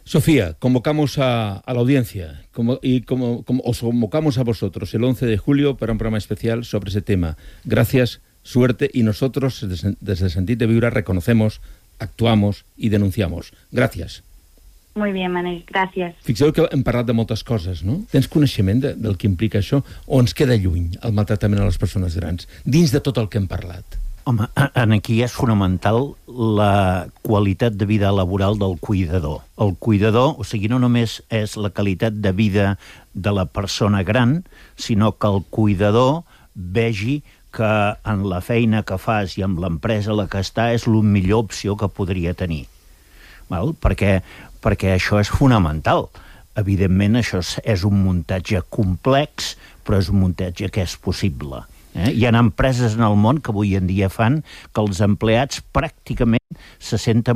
[SPEAKER 1] Sofía, convocamos a la audiencia y os convocamos a vosotros el 11 de julio para un programa especial sobre ese tema. Gracias, suerte, y nosotros desde Sentit de Viure reconocemos, actuamos i denunciamos. Gràcies.
[SPEAKER 8] Muy bien, Manel, gràcies.
[SPEAKER 1] Fixeu que hem parlat de moltes coses, no? Tens coneixement del que implica això o ens queda lluny el maltractament a les persones grans, dins de tot el que hem parlat?
[SPEAKER 6] Home, aquí és fonamental la qualitat de vida laboral del cuidador. El cuidador, o sigui, no només és la qualitat de vida de la persona gran, sinó que el cuidador vegi que en la feina que fas i amb l'empresa a la que està és la millor opció que podria tenir. Val? Perquè això és fonamental. Evidentment, això és un muntatge complex, però és un muntatge que és possible. Hi ha empreses en el món que avui en dia fan que els empleats pràcticament se senten